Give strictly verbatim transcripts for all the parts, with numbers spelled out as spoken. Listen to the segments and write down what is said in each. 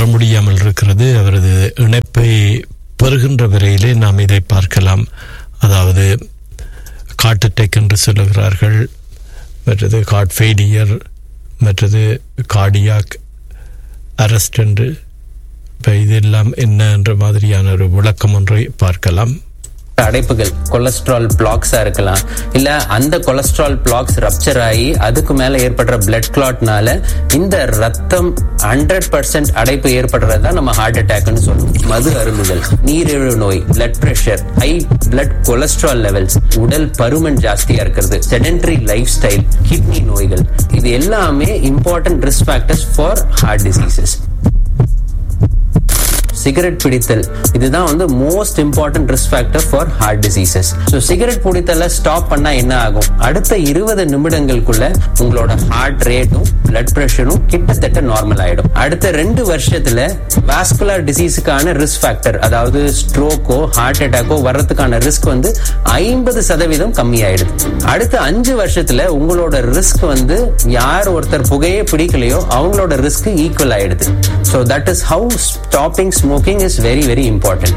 முடியாமல் இருக்கிறது. அவரது இணைப்பை பெறுகின்ற வரையிலே நாம் இதை பார்க்கலாம். அதாவது ஹார்ட் அட்டாக் என்று சொல்லுகிறார்கள், மற்றது ஹார்ட் ஃபெயிலியர், மற்றது கார்டியாக் அரெஸ்ட் என்று. இப்போ இதெல்லாம் என்ன என்ற மாதிரியான ஒரு விளக்கம் ஒன்றை பார்க்கலாம். அடைப்புகள் கொலஸ்ட்ரால் பிளாக்ஸா இருக்கலாம், இல்ல அந்த கொலஸ்ட்ரால் பிளாக்ஸ் ரப்சர் ஆகி அதுக்கு மேல ஏற்படுற பிளட் கிளாட்னால இந்த ரத்தம் ஹண்ட்ரட் பர்சன்ட் அடைப்பு ஏற்படுறதா நம்ம ஹார்ட் அட்டாக்னு சொல்லுவோம். மது அருந்துதல், நீரிழிவு நோய், blood pressure, high blood cholesterol levels, உடல் பருமன் ஜாஸ்தியா இருக்கிறது, செடென்டரி லைஃப் ஸ்டைல், கிட்னி நோய்கள், இது எல்லாமே important risk factors for heart diseases. Cigarette பிடித்தல், இதுதான் வந்து most important risk factor for heart diseases. So cigarette பிடித்தல stop பண்ணா என்ன ஆகும்? அடுத்த இருபது நிமிடங்களுக்குள்ள உங்களோட ஹார்ட் ரேட்டும் பிளட் பிரஷரும் கிட்டத்தட்ட நார்மல் ஆயிடும். அடுத்த ரெண்டு வருஷத்துல வாஸ்குலர் டிசீஸுக்கான ரிஸ்க் ஃபேக்டர், அதாவது ஸ்ட்ரோக்கோ ஹார்ட் அட்டாக்கோ வர்றதுக்கான ரிஸ்க் வந்து ஐம்பது சதவீதம் கம்மி ஆயிடுது. அடுத்த அஞ்சு வருஷத்துல உங்களோட ரிஸ்க் வந்து யார் ஒருத்தர் புகையே பிடிக்கலையோ அவங்களோட ரிஸ்க் ஈக்குவல் ஆயிடுது. So that is how stopping smoking is very very important.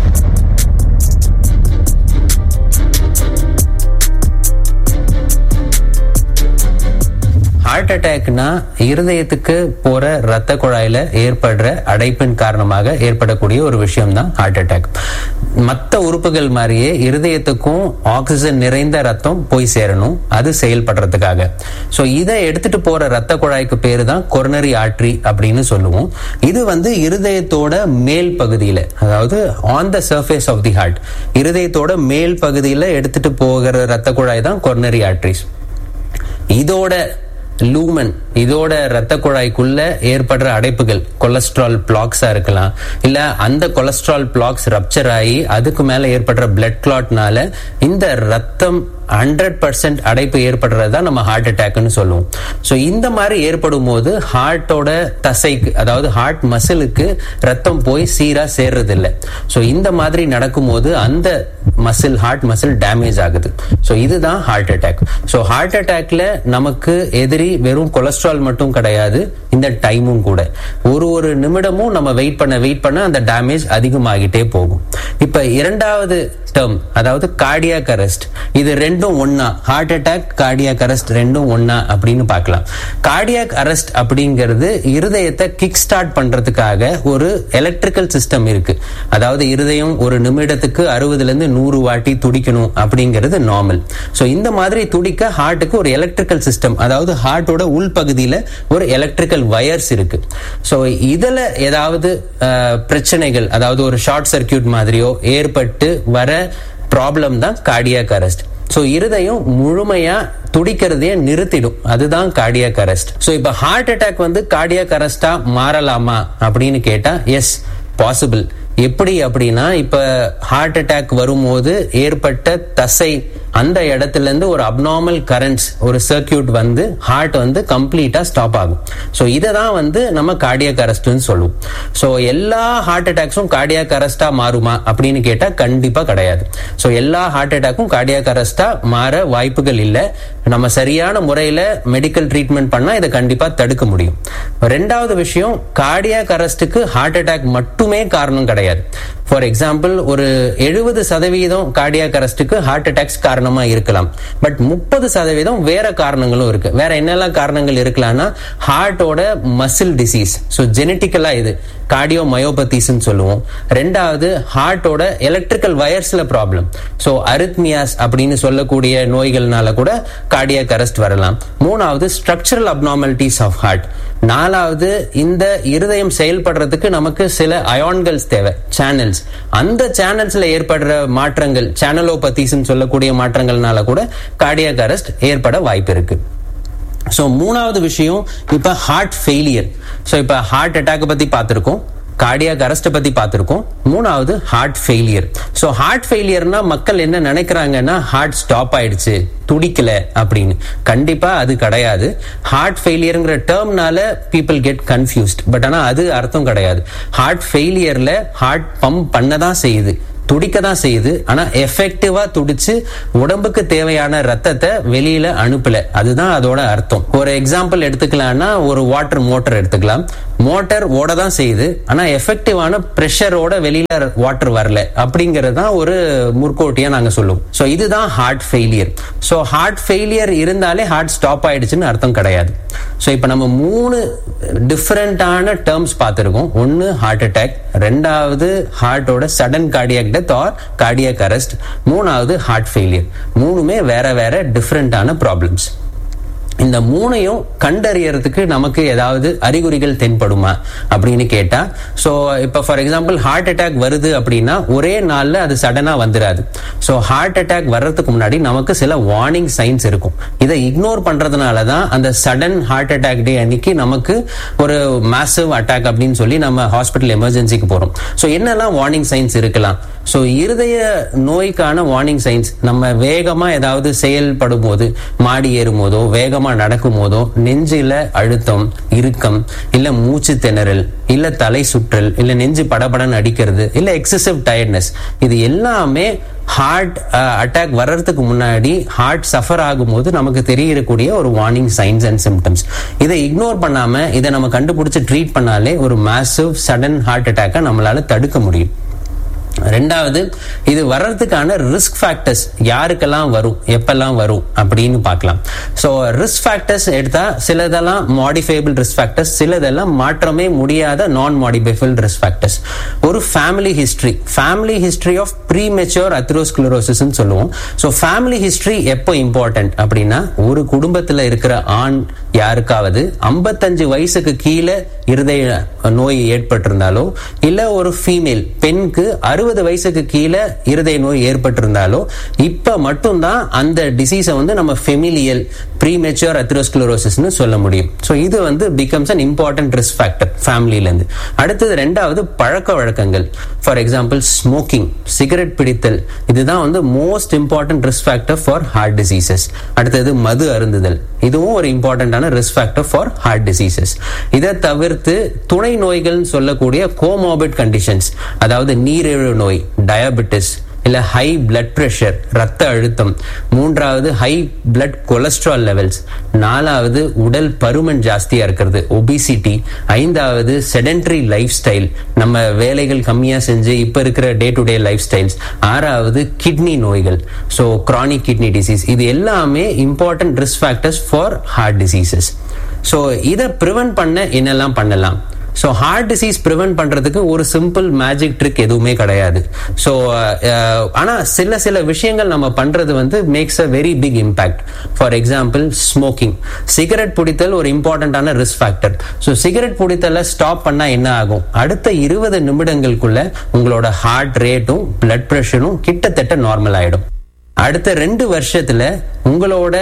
Heart அட்டாக்னா இருதயத்துக்கு போற ரத்த குழாயில ஏற்படுற அடைப்பின் காரணமாக ஏற்படக்கூடிய ஒரு விஷயம் தான் ஹார்ட் அட்டாக். மற்ற உறுப்புகள் மாதிரியே இருதயத்துக்கும் ஆக்சிஜன் நிறைந்த ரத்தம் போய் சேரணும், அது செயல்படுறதுக்காக. சோ இதை எடுத்துட்டு போற ரத்த குழாய்க்கு பேரு தான் கொரோனரி ஆர்டரி அப்படின்னு சொல்லுவோம். இது வந்து இருதயத்தோட மேல் பகுதியில, அதாவது on the surface of the heart, இருதயத்தோட மேல் பகுதியில எடுத்துட்டு போகிற ரத்த குழாய் தான் கொரோனரி ஆர்டரிஸ். இதோட லூமன், இதோட ரத்த குழாய்க்குள்ள ஏற்படுற அடைப்புகள் கொலஸ்ட்ரால் பிளாக்ஸா இருக்கலாம், இல்ல அந்த கொலஸ்ட்ரால் பிளாக்ஸ் ரப்சர் ஆகி அதுக்கு மேல ஏற்படுற பிளட் கிளாட்னால இந்த ரத்தம் ஹண்ட்ரட் பர்சன்ட் அடைப்பு ஏற்படுறதா நம்ம ஹார்ட் அட்டாக்னு சொல்லுவோம். சோ இந்த மாதிரி ஏற்படும் போது ஹார்ட்டோட தசைக்கு, அதாவது ஹார்ட் மசிலுக்கு ரத்தம் போய் சீரா சேர்றது இல்லை. சோ இந்த மாதிரி நடக்கும் போது அந்த மசில், ஹார்ட் மசில் டேமேஜ் ஆகுது. சோ இதுதான் ஹார்ட் அட்டாக். சோ ஹார்ட் அட்டாக்ல நமக்கு எதிரி வெறும் கொலஸ்ட்ரால் மட்டும் கிடையாது, இந்த டைமும் கூட. ஒரு ஒரு நிமிடமும் நம்ம வெயிட் பண்ண வெயிட் பண்ண அந்த டேமேஜ் அதிகமாகிட்டே போகும். இப்ப இரண்டாவது டேர்ம், அதாவது கார்டியாக் அரெஸ்ட், இது ரெண்டும் ஒன்னா, ஹார்ட் அட்டாக் கார்டியாக் அரெஸ்ட் ரெண்டும் ஒன்னா அப்படின்னு பார்க்கலாம். கார்டியாக் அரெஸ்ட் அப்படிங்கிறது இருதயத்தை கிக் ஸ்டார்ட் பண்றதுக்காக ஒரு எலக்ட்ரிக்கல் சிஸ்டம் இருக்கு. அதாவது இருதயம் ஒரு நிமிடத்துக்கு அறுபதுல இருந்து நூறு வாட்டி துடிக்கணும் அப்படிங்கிறது நார்மல். சோ இந்த மாதிரி துடிக்க ஹார்ட்டுக்கு ஒரு எலக்ட்ரிக்கல் சிஸ்டம், அதாவது ஹார்ட்டோட உள்பகுதியில ஒரு எலக்ட்ரிக்கல் வயர்ஸ் இருக்கு. சோ இதுல ஏதாவது பிரச்சனைகள், அதாவது ஒரு ஷார்ட் சர்க்கியூட் மாதிரியோ ஏற்பட்டு வர ப்ராப்ளம் தான் கார்டியாக் அரெஸ்ட். சோ இருதயம் முழுமையா துடிக்கிறதையே நிறுத்திடும், அதுதான் கார்டியாக் அரெஸ்ட். சோ இப்ப ஹார்ட் அட்டாக் வந்து கார்டியாக் அரெஸ்டா மாறலாமா அப்படின்னு கேட்டா எஸ், பாசிபிள். எப்படி அப்படின்னா, இப்ப ஹார்ட் அட்டாக் வரும்போது ஏற்பட்ட தசை அந்த இடத்துல இருந்து ஒரு அப்நார்மல் கரண்ட்ஸ், ஒரு சர்க்கியூட் வந்து ஹார்ட் வந்து கம்ப்ளீட்டா ஸ்டாப் ஆகும். சோ இததான் வந்து நம்ம கார்டியாக் அரெஸ்ட்னு சொல்லுவோம். சோ எல்லா ஹார்ட் அட்டாக்ஸும் கார்டியாக் அரெஸ்டா மாறுமா அப்படின்னு கேட்டா கண்டிப்பா கிடையாது. சோ எல்லா ஹார்ட் அட்டாக்கும் கார்டியாக் அரெஸ்டா மாற வாய்ப்புகள் இல்லை. நம்ம சரியான முறையில மெடிக்கல் ட்ரீட்மெண்ட் பண்ணா இதை கண்டிப்பா தடுக்க முடியும். ரெண்டாவது விஷயம், கார்டியாக் அரெஸ்டுக்கு ஹார்ட் அட்டாக் மட்டுமே காரணம் கிடையாது. ஃபார் எக்ஸாம்பிள், ஒரு எழுபது சதவீதம் கார்டியாக் அரெஸ்டுக்கு ஹார்ட் அட்டாக்ஸ் காரணமா இருக்கலாம். பட் முப்பது சதவீதம் வேற காரணங்களும் இருக்கு. வேற என்னெல்லாம் காரணங்கள் இருக்கலாம்னா, ஹார்ட்டோட மசில் டிசீஸ், ஸோ ஜெனட்டிக்கலா இது கார்டியோ மயோபத்திஸ்ன்னு சொல்லுவோம். ரெண்டாவது, ஹார்ட்டோட எலக்ட்ரிக்கல் வயர்ஸ்ல ப்ராப்ளம், ஸோ அரித்மியாஸ் அப்படின்னு சொல்லக்கூடிய நோய்கள்னால கூட கார்டியாக் அரெஸ்ட் வரலாம். மூணாவது, ஸ்ட்ரக்சரல் அப்நார்மாலிட்டிஸ் ஆஃப் ஹார்ட். நாலாவது, இந்த இருதயம் செயல்படுறதுக்கு நமக்கு சில அயான்கள்ஸ் தேவை, சேனல்ஸ். அந்த சேனல்ஸ்ல ஏற்படுற மாற்றங்கள், சேனலோபத்திஸ் சொல்லக்கூடிய மாற்றங்கள்னால கூட கார்டியாக் அரெஸ்ட் ஏற்பட வாய்ப்பு இருக்கு. சோ மூணாவது விஷயம், இப்ப ஹார்ட் ஃபெயிலியர். சோ இப்ப ஹார்ட் அட்டாக் பத்தி பார்த்திருக்கோம், கார்டியாக் அரெஸ்ட் பத்தி பார்த்திருக்கோம். மூணாவது ஹார்ட் ஃபெயிலியர். சோ ஹார்ட் ஃபெயிலியர்னா மக்கள் என்ன நினைக்கிறாங்கன்னா, ஹார்ட் ஸ்டாப் ஆயிடுச்சு, துடிக்கல அப்படின்னு. கண்டிப்பா அது கிடையாது. Heart ஃபெயிலியர்ங்கிற டேர்ம்னால people get confused. But ஆனா அது அர்த்தம் கிடையாது. ஹார்ட் ஃபெயிலியர்ல ஹார்ட் பம்ப் பண்ணதான் செய்யுது, துடிக்க தான் செய்யுது, ஆனா எஃபெக்டிவா துடிச்சு உடம்புக்கு தேவையான ரத்தத்தை வெளியில அனுப்பல. அதுதான் அதோட அர்த்தம். ஒரு எக்ஸாம்பிள் எடுத்துக்கலாம்னா ஒரு வாட்டர் மோட்டர் எடுத்துக்கலாம். மோட்டார் ஓட தான் செய்யுது, ஆனா எஃபெக்டிவான பிரஷரோட வெளியில வாட்டர் வரல அப்படிங்கறது தான் ஒரு முற்கோட்டியா நாங்க சொல்லுவோம். சோ இதுதான் heart failure. So heart failure இருந்தாலே ஹார்ட் ஸ்டாப் ஆயிடுச்சுன்னு அர்த்தம் கிடையாது. சோ இப்ப நம்ம மூணு டிஃபரெண்டான டேர்ம்ஸ் பார்த்திருக்கோம். ஒன்னு ஹார்ட் அட்டாக், ரெண்டாவது ஹார்ட்டோட sudden cardiac death R cardiac arrest, மூணாவது ஹார்ட் ஃபெயிலியர். மூணுமே வேற வேற டிஃபரெண்டான ப்ராப்ளம்ஸ். இந்த மூணையும் கண்டறியறதுக்கு நமக்கு ஏதாவது அறிகுறிகள் தென்படுமா அப்படின்னு கேட்டா, சோ இப்ப ஃபார் எக்ஸாம்பிள் ஹார்ட் அட்டாக் வருது அப்படின்னா ஒரே நாள்ல அது சடனா வந்துடாது. சோ ஹார்ட் அட்டாக் வர்றதுக்கு முன்னாடி நமக்கு சில வார்னிங் சைன்ஸ் இருக்கும். இதை இக்னோர் பண்றதுனாலதான் அந்த சடன் ஹார்ட் அட்டாக் டே அன்னைக்கு நமக்கு ஒரு மேசிவ் அட்டாக் அப்படின்னு சொல்லி நம்ம ஹாஸ்பிட்டல் எமர்ஜென்சிக்கு போறோம். சோ என்னெல்லாம் வார்னிங் சைன்ஸ் இருக்கலாம்? சோ இருதய நோய்க்கான வார்னிங் சைன்ஸ், நம்ம வேகமா ஏதாவது செயல்படும் போது, மாடி ஏறும் போதோ வேகமா நடக்கும் போதோ நெஞ்சில அழுத்தம், இறுக்கம், இல்ல மூச்சு திணறல், இல்ல தலை சுற்றல், இல்ல நெஞ்சு படபடன்னு அடிக்கிறது, இல்ல எக்ஸசிவ் டயர்ட்னஸ், இது எல்லாமே ஹார்ட் அட்டாக் வர்றதுக்கு முன்னாடி ஹார்ட் சஃபர் ஆகும் போது நமக்கு தெரியக்கூடிய ஒரு வார்னிங் சைன்ஸ் அண்ட் சிம்டம்ஸ். இதை இக்னோர் பண்ணாம இதை நம்ம கண்டுபிடிச்சு ட்ரீட் பண்ணாலே ஒரு மேசிவ் சடன் ஹார்ட் அட்டாக்கை நம்மளால தடுக்க முடியும். ரெண்டாவது, இது வர்றதுக்கான ரிஸ்க் ஃபேக்டர்ஸ் யாருக்கெல்லாம் வரும், எப்பெல்லாம் வரும் அப்படின்னு பார்க்கலாம். சோ ரிஸ்க் ஃபேக்டர்ஸ் எடுத்தா சிலதெல்லாம் மாடிஃபைபிள் ரிஸ்க் ஃபேக்டர்ஸ், சிலதெல்லாம் மாற்றமே முடியாத நான் மாடிஃபைபிள் ரிஸ்க் ஃபேக்டர்ஸ். ஒரு family history, family history of premature அத்ரோஸ்க்ளரோசிஸ் சொல்லுவோம். சோ ஃபேமிலி ஹிஸ்டரி எப்போ இம்பார்ட்டன்ட் அப்படின்னா, ஒரு குடும்பத்துல இருக்கிற ஆண் யாருக்காவது ஐம்பத்தஞ்சு வயசுக்கு கீழே இருதய நோய் ஏற்பட்டிருந்தாலோ, இல்ல ஒரு ஃபீமேல் பெண்ணுக்கு அறுபது வயசுக்கு கீழே இருதய நோய் ஏற்பட்டிருந்தாலோ, இப்ப மட்டும்தான் அந்த டிசீஸை வந்து நம்ம ஃபெமிலியல் ப்ரீமெச்சூர் அத்ரோஸ்க்ளரோசிஸ்னு சொல்ல முடியும். சோ இது வந்து becomes an important risk factor ஃபேமிலில இருந்து. அடுத்தது ரெண்டாவது பழக்க வழக்கங்கள். ஃபார் எக்ஸாம்பிள் ஸ்மோக்கிங், சிகரெட் பிடித்தல், இதுதான் வந்து most important risk factor for heart diseases. அடுத்தது மது அருந்துதல், இதுவும் ஒரு இம்பார்ட்டன்டான risk factor for heart diseases. இதை தவிர்த்து துணை நோய்கள் சொல்லக்கூடிய கோமார்பிட் கண்டிஷன்ஸ், அதாவது நீரிழிவு நோய், டயபெட்டிஸ், இல்ல ஹை பிளட் பிரஷர், ரத்த அழுத்தம், மூன்றாவது ஹை பிளட் கொலஸ்ட்ரால் லெவல்ஸ், நாலாவது உடல் பருமன் ஜாஸ்தியா இருக்கிறது ஒபிசிட்டி, ஐந்தாவது செடென்டரி லைஃப் ஸ்டைல், நம்ம வேலைகள் கம்மியா செஞ்சு இப்ப இருக்கிற day to day life styles, ஆறாவது கிட்னி நோய்கள், சோ கிரானிக் கிட்னி டிசீஸ். இது எல்லாமே important risk factors for heart diseases. So இதை ப்ரிவென்ட் பண்ண என்னெல்லாம் பண்ணலாம்? சோ ஹார்ட் டிசீஸ் ப்ரிவென்ட் பண்றதுக்கு ஒரு சிம்பிள் மேஜிக் ட்ரிக் எதுவுமே கிடையாது. சோ ஆனா சில சில விஷயங்கள் நம்ம பண்றது வந்து maths a very big impact. For example smoking, cigarette பிடித்தல் ஒரு இம்பார்ட்டன்டான risk factor. So cigarette பிடித்தல stop பண்ணா என்ன ஆகும்? அடுத்த இருபது நிமிடங்களுக்குள்ள உங்களோட ஹார்ட் ரேட்டும் பிளட் பிரஷரும் கிட்டத்தட்ட நார்மல் ஆயிடும். அடுத்த ரெண்டு வருஷத்துல உங்களோட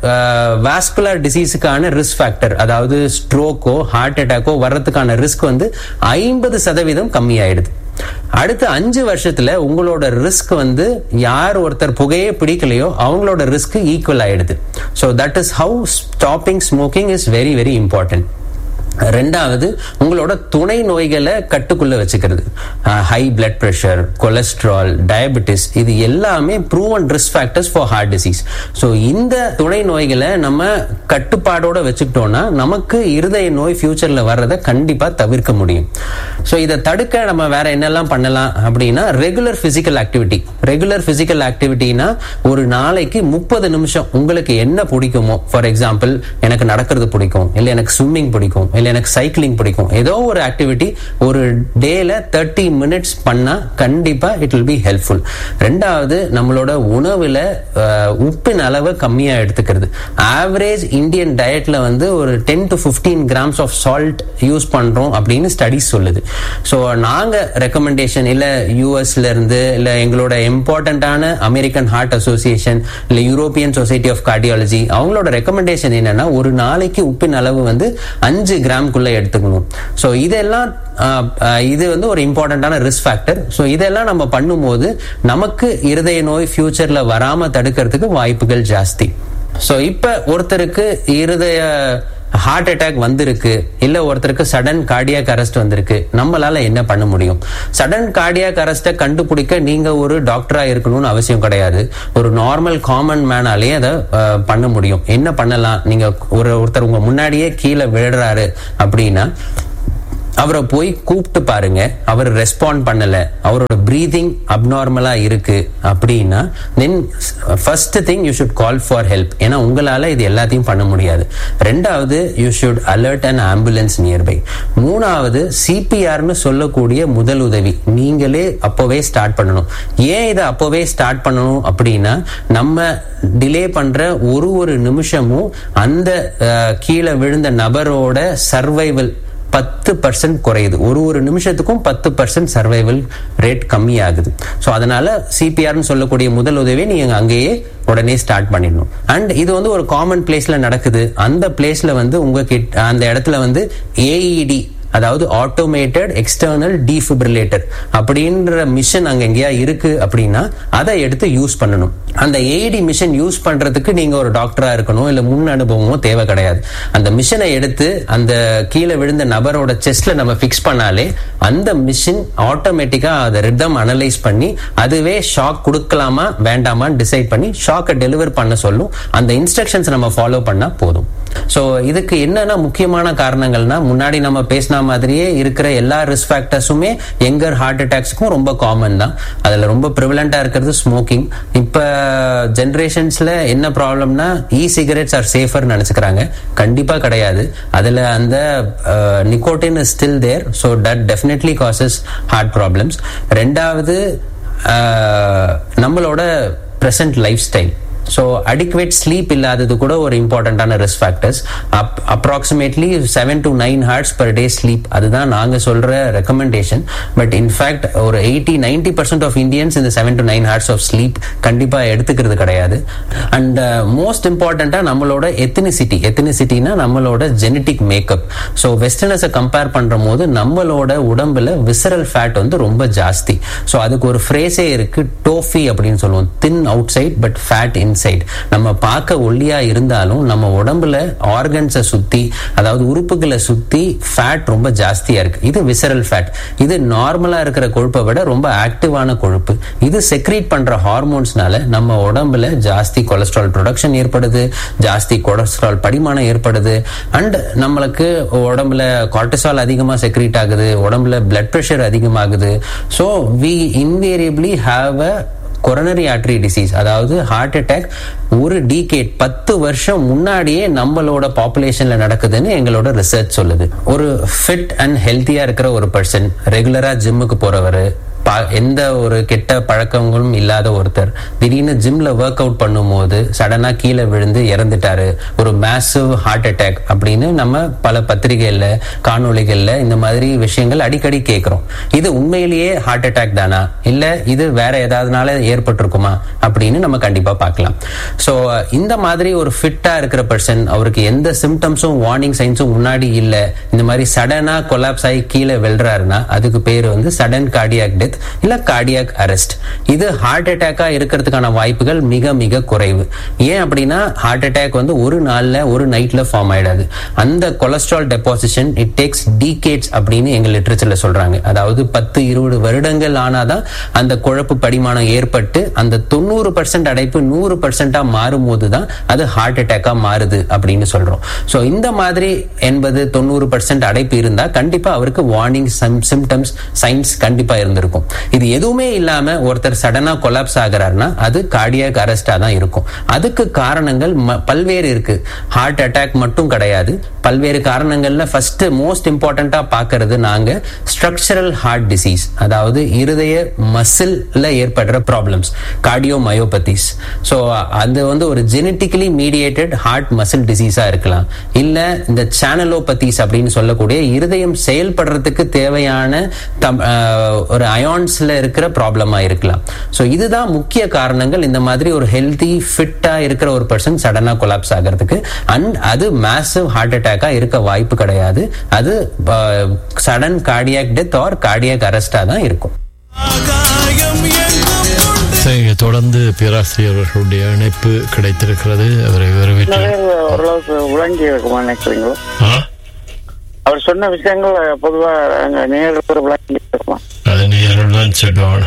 வாஸ்குலர் டிசீஸுக்கான ரிஸ்க் ஃபேக்டர், அதாவது ஸ்ட்ரோக்கோ ஹார்ட் அட்டாக்கோ வர்றதுக்கான ரிஸ்க் வந்து ஐம்பது சதவீதம் கம்மி ஆயிடுது. அடுத்த அஞ்சு வருஷத்துல உங்களோட ரிஸ்க் வந்து யார் ஒருத்தர் புகையே பிடிக்கலையோ அவங்களோட ரிஸ்க் ஈக்குவல் ஆயிடுது. So that is how stopping smoking is very very important. ரெண்டாவது, உங்களோட துணை நோய்களை கட்டுக்குள்ள வச்சுக்கிறது. High blood pressure, cholesterol, diabetes, இது எல்லாமே proven risk factors for heart disease. So இந்த துணை நோய்களை நம்ம கட்டுப்பாடோட வச்சுக்கிட்டோம்னா நமக்கு இருதய நோய் ஃபியூச்சர்ல வர்றதை கண்டிப்பா தவிர்க்க முடியும். ஸோ இதை தடுக்க நம்ம வேற என்னெல்லாம் பண்ணலாம் அப்படின்னா, regular physical activity. Regular physical ஆக்டிவிட்டினா ஒரு நாளைக்கு முப்பது நிமிஷம் உங்களுக்கு என்ன பிடிக்குமோ, ஃபார் எக்ஸாம்பிள் எனக்கு நடக்கிறது பிடிக்கும், இல்லை எனக்கு ஸ்விம்மிங் பிடிக்கும், எனக்கு சைக்கிளிங் பிடிக்கும், ஏதோ ஒரு ஆக்டிவிட்டி ஒரு டேல தேர்ட்டி மினிட்ஸ் பண்ணா கண்டிப்பா இட் வில் பி ஹெல்ப்ஃபுல். ரெண்டாவது, நம்மளோட உணவுல உப்பின் அளவு கம்மியா எடுத்துக்கிறது. ஆவரேஜ் இந்தியன் டயட்ல வந்து ஒரு ten to fifteen grams of salt use பண்றோம் அப்படின்னு ஸ்டடிஸ் சொல்லுது. ஸோ நாங்க ரெக்கமெண்டேஷன் இல்ல யூஎஸ்ல இருந்து இல்ல எங்களோட இம்பார்ட்டன்டான அமெரிக்கன் ஹார்ட் அசோசியேஷன் இல்ல யூரோப்பியன் சொசைட்டி ஆஃப் கார்டியாலஜி அவங்களோட ரெக்கமெண்டேஷன் என்னன்னா, ஒரு நாளைக்கு உப்பின் அளவு வந்து அஞ்சு கிராம்குள்ள எடுத்துக்கணும். சோ இதெல்லாம் இது வந்து ஒரு இம்பார்ட்டன்டான ரிஸ்க் ஃபேக்டர். சோ இதெல்லாம் நம்ம பண்ணும்போது நமக்கு இருதய நோய் ஃபியூச்சர்ல வராம தடுக்கிறதுக்கு வாய்ப்புகள் ஜாஸ்தி. சோ இப்ப ஒருத்தருக்கு இருதய ஹார்ட் அட்டாக் வந்திருக்கு, இல்ல ஒருத்தருக்கு சடன் கார்டியாக் அரெஸ்ட் வந்திருக்கு, நம்மளால என்ன பண்ண முடியும்? சடன் கார்டியாக் அரெஸ்ட்டை கண்டுபிடிக்க நீங்க ஒரு டாக்டரா இருக்கணும்னு அவசியம் கிடையாது. ஒரு நார்மல் காமன் மேனாலே அதை பண்ண முடியும். என்ன பண்ணலாம்? நீங்க ஒரு ஒருத்தர் உங்க முன்னாடியே கீழே விழுறாரு அப்படின்னா அவரை போய் கூப்பிட்டு பாருங்க. அவர் ரெஸ்பாண்ட் பண்ணல, அவரோட பிரீதிங் அப்நார்மலா இருக்கு அப்படின்னா தென் first thing you should call for help. ஏன்னா உங்களால இது எல்லாத்தையும் பண்ண முடியாது. ரெண்டாவது, you should alert and ambulance nearby. மூணாவது, சிபிஆர்னு சொல்லக்கூடிய முதல் உதவி நீங்களே அப்போவே ஸ்டார்ட் பண்ணணும். ஏன் இதை அப்போவே ஸ்டார்ட் பண்ணணும் அப்படின்னா நம்ம டிலே பண்ற ஒரு ஒரு நிமிஷமும் அந்த கீழே விழுந்த நபரோட சர்வைவல் பத்து பர்சன்ட் குறையுது. ஒரு ஒரு நிமிஷத்துக்கும் பத்து பர்சன்ட் சர்வைவல் ரேட் கம்மி ஆகுது. ஸோ அதனால சிபிஆர்னு சொல்லக்கூடிய முதல் உதவியை நீங்க அங்கேயே உடனே ஸ்டார்ட் பண்ணிடணும். அண்ட் இது வந்து ஒரு காமன் பிளேஸ்ல நடக்குது. அந்த பிளேஸ்ல வந்து உங்க கிட்ட அந்த இடத்துல வந்து ஏஇடி, அதாவது ஆட்டோமேட்டட் எக்ஸ்டர்னல் டீஃபிப்ரிலேட்டர் அப்படின்ற மிஷின் அங்க எங்கேயா இருக்கு அப்படின்னா அதை எடுத்து யூஸ் பண்ணணும். அந்த ஏஇடி மிஷின் யூஸ் பண்றதுக்கு நீங்க ஒரு டாக்டரா இருக்கணும், இல்ல முன் அனுபவமோ தேவை கிடையாது. அந்த மிஷினை எடுத்து அந்த கீழே விழுந்த நபரோட செஸ்ட்ல நம்ம பிக்ஸ் பண்ணாலே அந்த மிஷின் ஆட்டோமேட்டிக்கா அதை ரிதம் அனலைஸ் பண்ணி அதுவே ஷாக் கொடுக்கலாமா வேண்டாமான்னு டிசைட் பண்ணி ஷாக்கை டெலிவர் பண்ண சொல்லும். அந்த இன்ஸ்ட்ரக்ஷன்ஸ் நம்ம ஃபாலோ பண்ணா போதும். சோ இதுக்கு என்னன்னா முக்கியமான காரணங்கள்னா, முன்னாடி நம்ம பேசின மாதிரியே இருக்கிற எல்லா ரிஸ்க் ஃபேக்டர்ஸுமே எங்கர் ஹார்ட் அட்டாக்ஸ்க்கும் ரொம்ப காமன் தான். அதுல ரொம்ப ப்ரிவலண்டா இருக்கிறது ஸ்மோக்கிங். இப்ப ஜெனரேஷன்ஸ்ல என்ன ப்ராப்ளம்னா, இ சிகரெட்ஸ் ஆர் சேஃபர் நினைச்சுக்கிறாங்க. கண்டிப்பா கிடையாது. அதுல அந்த nicotine is still there. So that definitely causes heart problems. ரெண்டாவது, நம்மளோட present life style. So adequate sleep இல்லாதது கூட ஒரு இம்பார்ட்டன்டான risk factors. Approximately seven to nine hours per day sleep, அதுதான் நாங்க சொல்ற ரெக்கமெண்டேஷன். பட் இன்ஃபேக்ட் ஒரு eighty ninety percent of Indians இந்த seven to nine hours of sleep கண்டிப்பா எடுத்துக்கிறது கிடையாது. அண்ட் மோஸ்ட் இம்பார்ட்டண்டா நம்மளோட எத்தனிசிட்டி. எத்தனிசிட்டினா நம்மளோட ஜெனட்டிக் மேக்கப். ஸோ வெஸ்டர்னஸை கம்பேர் பண்ற போது நம்மளோட உடம்புல விசரல் ஃபேட் வந்து ரொம்ப ஜாஸ்தி. ஸோ அதுக்கு ஒரு ஃப்ரேஸே இருக்கு, டோஃபி அப்படின்னு சொல்லுவோம். தின் out side but fat in side. நம்ம பார்க்க ஒல்லியா இருந்தாலும் நம்ம உடம்புல ஆர்கன்ஸை சுத்தி, அதாவது உறுப்புகளை சுத்தி ஃபேட் ரொம்ப ஜாஸ்தியா இருக்கு. இது விசரல் ஃபேட். இது நார்மலா இருக்கிற கொழுப்பை விட ரொம்ப ஆக்டிவான கொழுப்பு. இது செக்ரீட் பண்ற ஹார்மோன்ஸ்னால நம்ம உடம்புல ஜாஸ்தி கொலஸ்ட்ரால் ப்ரொடக்ஷன் ஏற்படுது, ஜாஸ்தி கொலஸ்ட்ரால் படிமானம் ஏற்படுது. அண்ட் நம்மளுக்கு உடம்புல கார்டிசால் அதிகமா செக்ரீட் ஆகுது, உடம்புல பிளட் பிரஷர் அதிகமாகுது. So we invariably have a coronary artery disease, அதாவது ஹார்ட் அட்டாக் ஒரு டீகேட் பத்து வருஷம் முன்னாடியே நம்மளோட பாப்புலேஷன்ல நடக்குதுன்னு எங்களோட ரிசர்ச் சொல்லுது. ஒரு ஃபிட் அண்ட் ஹெல்த்தியா இருக்கிற ஒரு பர்சன், ரெகுலரா ஜிம்முக்கு போறவரு, எந்த ஒரு கெட்ட பழக்கங்களும் இல்லாத ஒருத்தர் திடீர்னு ஜிம்ல ஒர்க் அவுட் பண்ணும் போது சடனா கீழே விழுந்து இறந்துட்டாரு, ஒரு மேசிவ் ஹார்ட் அட்டாக் அப்படின்னு நம்ம பல பத்திரிகைகள்ல காணொளிகள்ல இந்த மாதிரி விஷயங்கள் அடிக்கடி கேட்கிறோம். இது உண்மையிலேயே ஹார்ட் அட்டாக் தானா, இல்ல இது வேற ஏதாவதுனால ஏற்பட்டிருக்குமா அப்படின்னு நம்ம கண்டிப்பா பார்க்கலாம். சோ இந்த மாதிரி ஒரு ஃபிட்டா இருக்கிற பர்சன், அவருக்கு எந்த சிம்டம்ஸும் வார்னிங் சைன்ஸும் முன்னாடி இல்ல, இந்த மாதிரி சடனா கொலாப்ஸ் ஆகி கீழே விழுறாருன்னா அதுக்கு பேரு வந்து சடன் கார்டியாக் டெத் இல்ல கார்டியாக் அரெஸ்ட். இது ஹார்ட் அட்டாக்கா இருக்கிறதுக்கான வாய்ப்புகள் மிக மிக குறைவு. ஏன் அப்படின்னா ஹார்ட் அட்டாக் வந்து ஒரு நாள்ல ஒரு நைட்ல ஃபார்ம் ஆயிடாது. அந்த cholesterol deposition it takes decades அப்படின்னு எங்க லிட்டரேச்சர்ல சொல்றாங்க. அதாவது பத்து இருபது வருடங்கள் ஆனாதான் அந்த குழப்பு படிமானம் ஏற்பட்டு அந்த தொண்ணூறு பர்சன்ட் அடைப்பு நூறு பர்சன்டா மாறும் போதுதான் அது ஹார்ட் அட்டாக்கா மாறுது அப்படின்னு சொல்றோம். சோ இந்த மாதிரி எண்பது தொண்ணூறு பர்சன்ட் அடைப்பு இருந்தா கண்டிப்பா அவருக்கு வார்னிங் சிம்டம்ஸ் சைன்ஸ் கண்டிப்பா இருந்திருக்கும். இது எதுவுமே இல்லாம ஒருத்தர் சடனா கொலாப்ஸ் ஆகிறாருன்னா அது கார்டியாக் அரெஸ்டா தான் இருக்கும். அதுக்கு காரணங்கள் பல்வேறு இருக்கு. ஹார்ட் அட்டாக் மட்டும் கிடையாது, பல்வேறு காரணங்கள்ல ஃபர்ஸ்ட் மோஸ்ட் இம்பார்ட்டண்டா பாக்குறது நாங்க ஸ்ட்ரக்சரல் ஹார்ட் டிசீஸ், அதாவது இருதய மசில்ல ஏற்படுற ப்ராப்ளம்ஸ், கார்டியோமயோபதிஸ். சோ அது வந்து ஒரு ஜெனட்டிக்கலி மீடியேட்டட் ஹார்ட் மசில் டிசீஸா இருக்கலாம், இல்ல இந்த சேனலோபதிஸ் அப்படின்னு சொல்லக்கூடிய இருதயம் செயல்படுறதுக்கு தேவையான ஒரு அயான்ஸ்ல இருக்கிற ப்ராப்ளமா இருக்கலாம். சோ இதுதான் முக்கிய காரணங்கள் இந்த மாதிரி ஒரு ஹெல்தி ஃபிட்டா இருக்கிற ஒரு பர்சன் சடனா கொலாப்ஸ் ஆகிறதுக்கு. அண்ட் அது மேசிவ் ஹார்ட் அட்டாக்கா இருக்க வாய்ப்பு கிடையாது. அது sudden cardiac death R cardiac அரெஸ்டா தான் இருக்கும். தொடர்ந்து பேராசிரியர் அவர்களுடைய இணைப்பு கிடைத்திருக்கிறது. அவரை வரவேற்று ஓரளவுக்கு விளங்கி இருக்குமா நினைக்கிறீங்களோ? அவர் சொன்ன விஷயங்கள் பொதுவாக நேரில் விளங்கி இருக்குமா? அது நேரில் தான் சொல்லுவாங்க.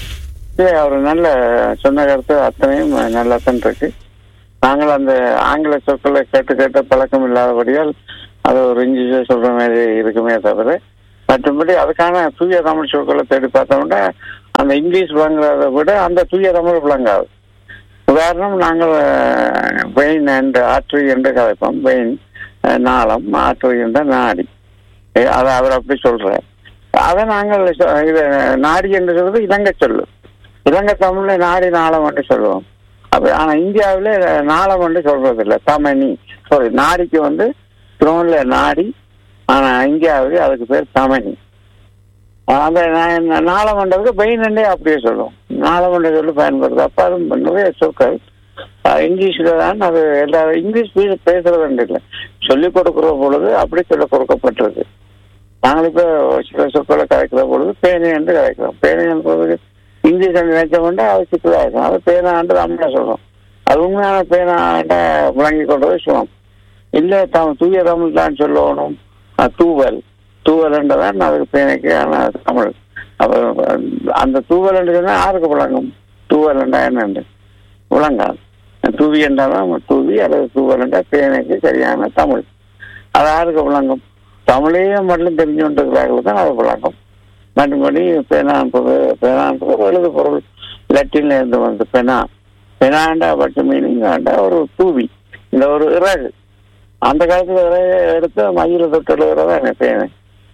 அவர் நல்ல சொன்ன கருத்து அத்தனையும் நல்லா தான் இருக்கு. நாங்கள் அந்த ஆங்கில சொற்களை கேட்டு கேட்ட பழக்கம் இல்லாதபடியால் அது ஒரு இங்கிலீஷ் சொல்ற மாதிரி இருக்குமே தவிர, மற்றபடி அதுக்கான தூய தமிழ் சொற்களை தேடி பார்த்தோம்னா அந்த இங்கிலீஷ் விளங்குறத விட அந்த தூய தமிழ் விளங்காது. உதாரணம், நாங்கள் வெயின் அண்ட் ஆற்று என்று கதைப்போம். வெயின் நாளம், ஆற்று என்ற நாடி, அதை அவர் அப்படி சொல்றார். அதை நாங்கள் இதை நாடி என்று சொல்றது இலங்கை சொல்லு. இலங்கை தமிழ்ல நாடி நாளம் என்று சொல்லுவோம். அப்ப ஆனா இந்தியாவில நாளம் என்று சொல்றது இல்லை, தமனி. சாரி, நாடிக்கு வந்து திருவண்ண நாடி, ஆனா இந்தியாவிலே அதுக்கு பேர் தமனி. அந்த நாளமண்டதுக்கு பெயினண்டே அப்படியே சொல்லுவோம். நாளமண்ட சொல்லி பயன்படுது. அப்ப அது நிறைய சொற்கள் இங்கிலீஷ்ல தான். அது எல்லாரும் இங்கிலீஷ் பேசுறது இல்லை, சொல்லிக் கொடுக்கிற பொழுது அப்படி சொல்லிக் கொடுக்கப்பட்டிருக்கு. நாங்கள் இப்ப சில சொற்களை கலைக்கிற பொழுது பேனை என்று கலைக்கிறோம். பேனை என்பது இங்கிலீஷ் நினைச்ச கொண்டு அது சிக்கலா இருக்கும். அது பேனாண்டு தமிழ சொல்றோம். அது உண்மையான பேனாண்ட விளங்கி கொண்டது சுகம் இல்லை. தமிழ் தூய தமிழ் தான் சொல்லணும். தூவல் தூவல் என்றதான் அதுக்கு பேனைக்கான தமிழ். அப்ப அந்த தூவல் என்று சொன்னா யாருக்கு விளங்கும்? தூவல் என்றா என்ன விளங்காது. தூவி என்றாதான் தூவி அல்லது தூவல் என்றா பேனைக்கு சரியான தமிழ். அது யாருக்கு விளங்கும்? தமிழையே மட்டும் தெரிஞ்சு கொண்டிருக்கிறார்கள் தான் அது விளங்கும். மற்றபடி பேனான்றது பேனான்றது ஒரு எழுது பொருள், லட்டின்ல இருந்து வந்து பெனா பெனாண்டா பட்டு மீனிங் ஆண்டா ஒரு தூவி, இந்த ஒரு இறகு. அந்த காலத்துல இறகு எடுத்து மயில தொட்டு எழுதுறதா என்ன பேனை.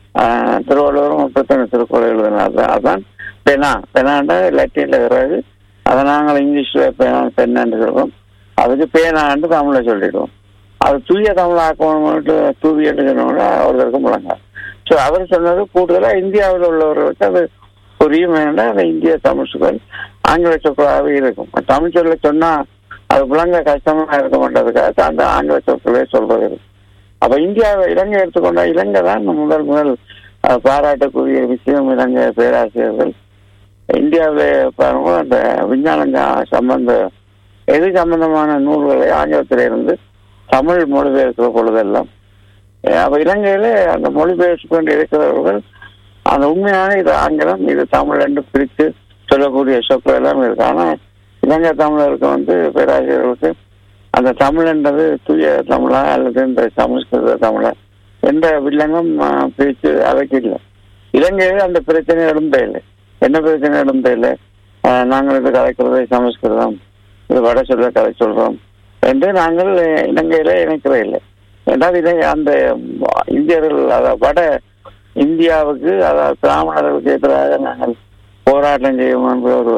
ஆஹ் திருவள்ளுவரும் முப்பத்தொன்னு திருக்குறள் எழுதுனாரு. அதான் பெனா. பெனாண்டா லட்டின்ல இறகு. அதை நாங்கள் இங்கிலீஷ்ல பேனா பெண்ணாண்டு சொல்றோம். அதுக்கு பேனாண்டு தமிழ்ல சொல்லிடுவோம். அது தூய தமிழ் ஆக்கணும்னு தூவி என்று சொன்னோம்னா ஒருத்தருக்கும் முழங்காது. ஸோ அவர் சொன்னது கூடுதலா இந்தியாவில் உள்ளவர்களுக்கு அது புரியும். வேண்டா அந்த இந்திய தமிழ் சொற்கள் ஆங்கில சொற்களாகவே இருக்கும். தமிழ் சொல்ல சொன்னா அது விளங்க கஷ்டமா இருக்க மாட்டதுக்காக அந்த ஆங்கில சொற்களே சொல்றது இருக்கு. அப்ப இந்தியாவை இலங்கை எடுத்துக்கொண்டா இலங்கை தான் முதல் முதல் பாராட்டக்கூடிய விஷயம். இலங்கை பேராசிரியர்கள் இந்தியாவில பாருங்க அந்த விஞ்ஞான சம்பந்த எது சம்பந்தமான நூல்களை ஆங்கிலத்தில இருந்து தமிழ் மொழிபெயர்க்கிற பொழுதெல்லாம் அப்ப இலங்கையில அந்த மொழிபெயர்த்து கொண்டு இருக்கிறவர்கள் அந்த உண்மையான இது ஆங்கிலம் இது தமிழ் என்று பிரித்து சொல்லக்கூடிய சொற்கள் எல்லாம் இருக்கு. ஆனா இலங்கை தமிழருக்கு வந்து பேராசிரியர்களுக்கு அந்த தமிழ் என்றது தூய தமிழா அல்லது இந்த சமஸ்கிருத தமிழா என்ற வில்லங்கம் பிரித்து அவைக்கு இல்லை. இலங்கையில அந்த பிரச்சனை எழுந்தே இல்லை. என்ன பிரச்சனை எழுந்தே இல்லை. நாங்கள் இது கலைக்கிறது சமஸ்கிருதம், இது வட சொல்ல கலை சொல்றோம் என்று நாங்கள் இலங்கையில இணைக்கிறதே இல்லை. என்றால் இதை அந்த இந்தியர்கள் அத வட இந்தியாவுக்கு அதாவது பிராமணர்களுக்கு எதிராக நாங்கள் போராட்டம் செய்யும் என்ற ஒரு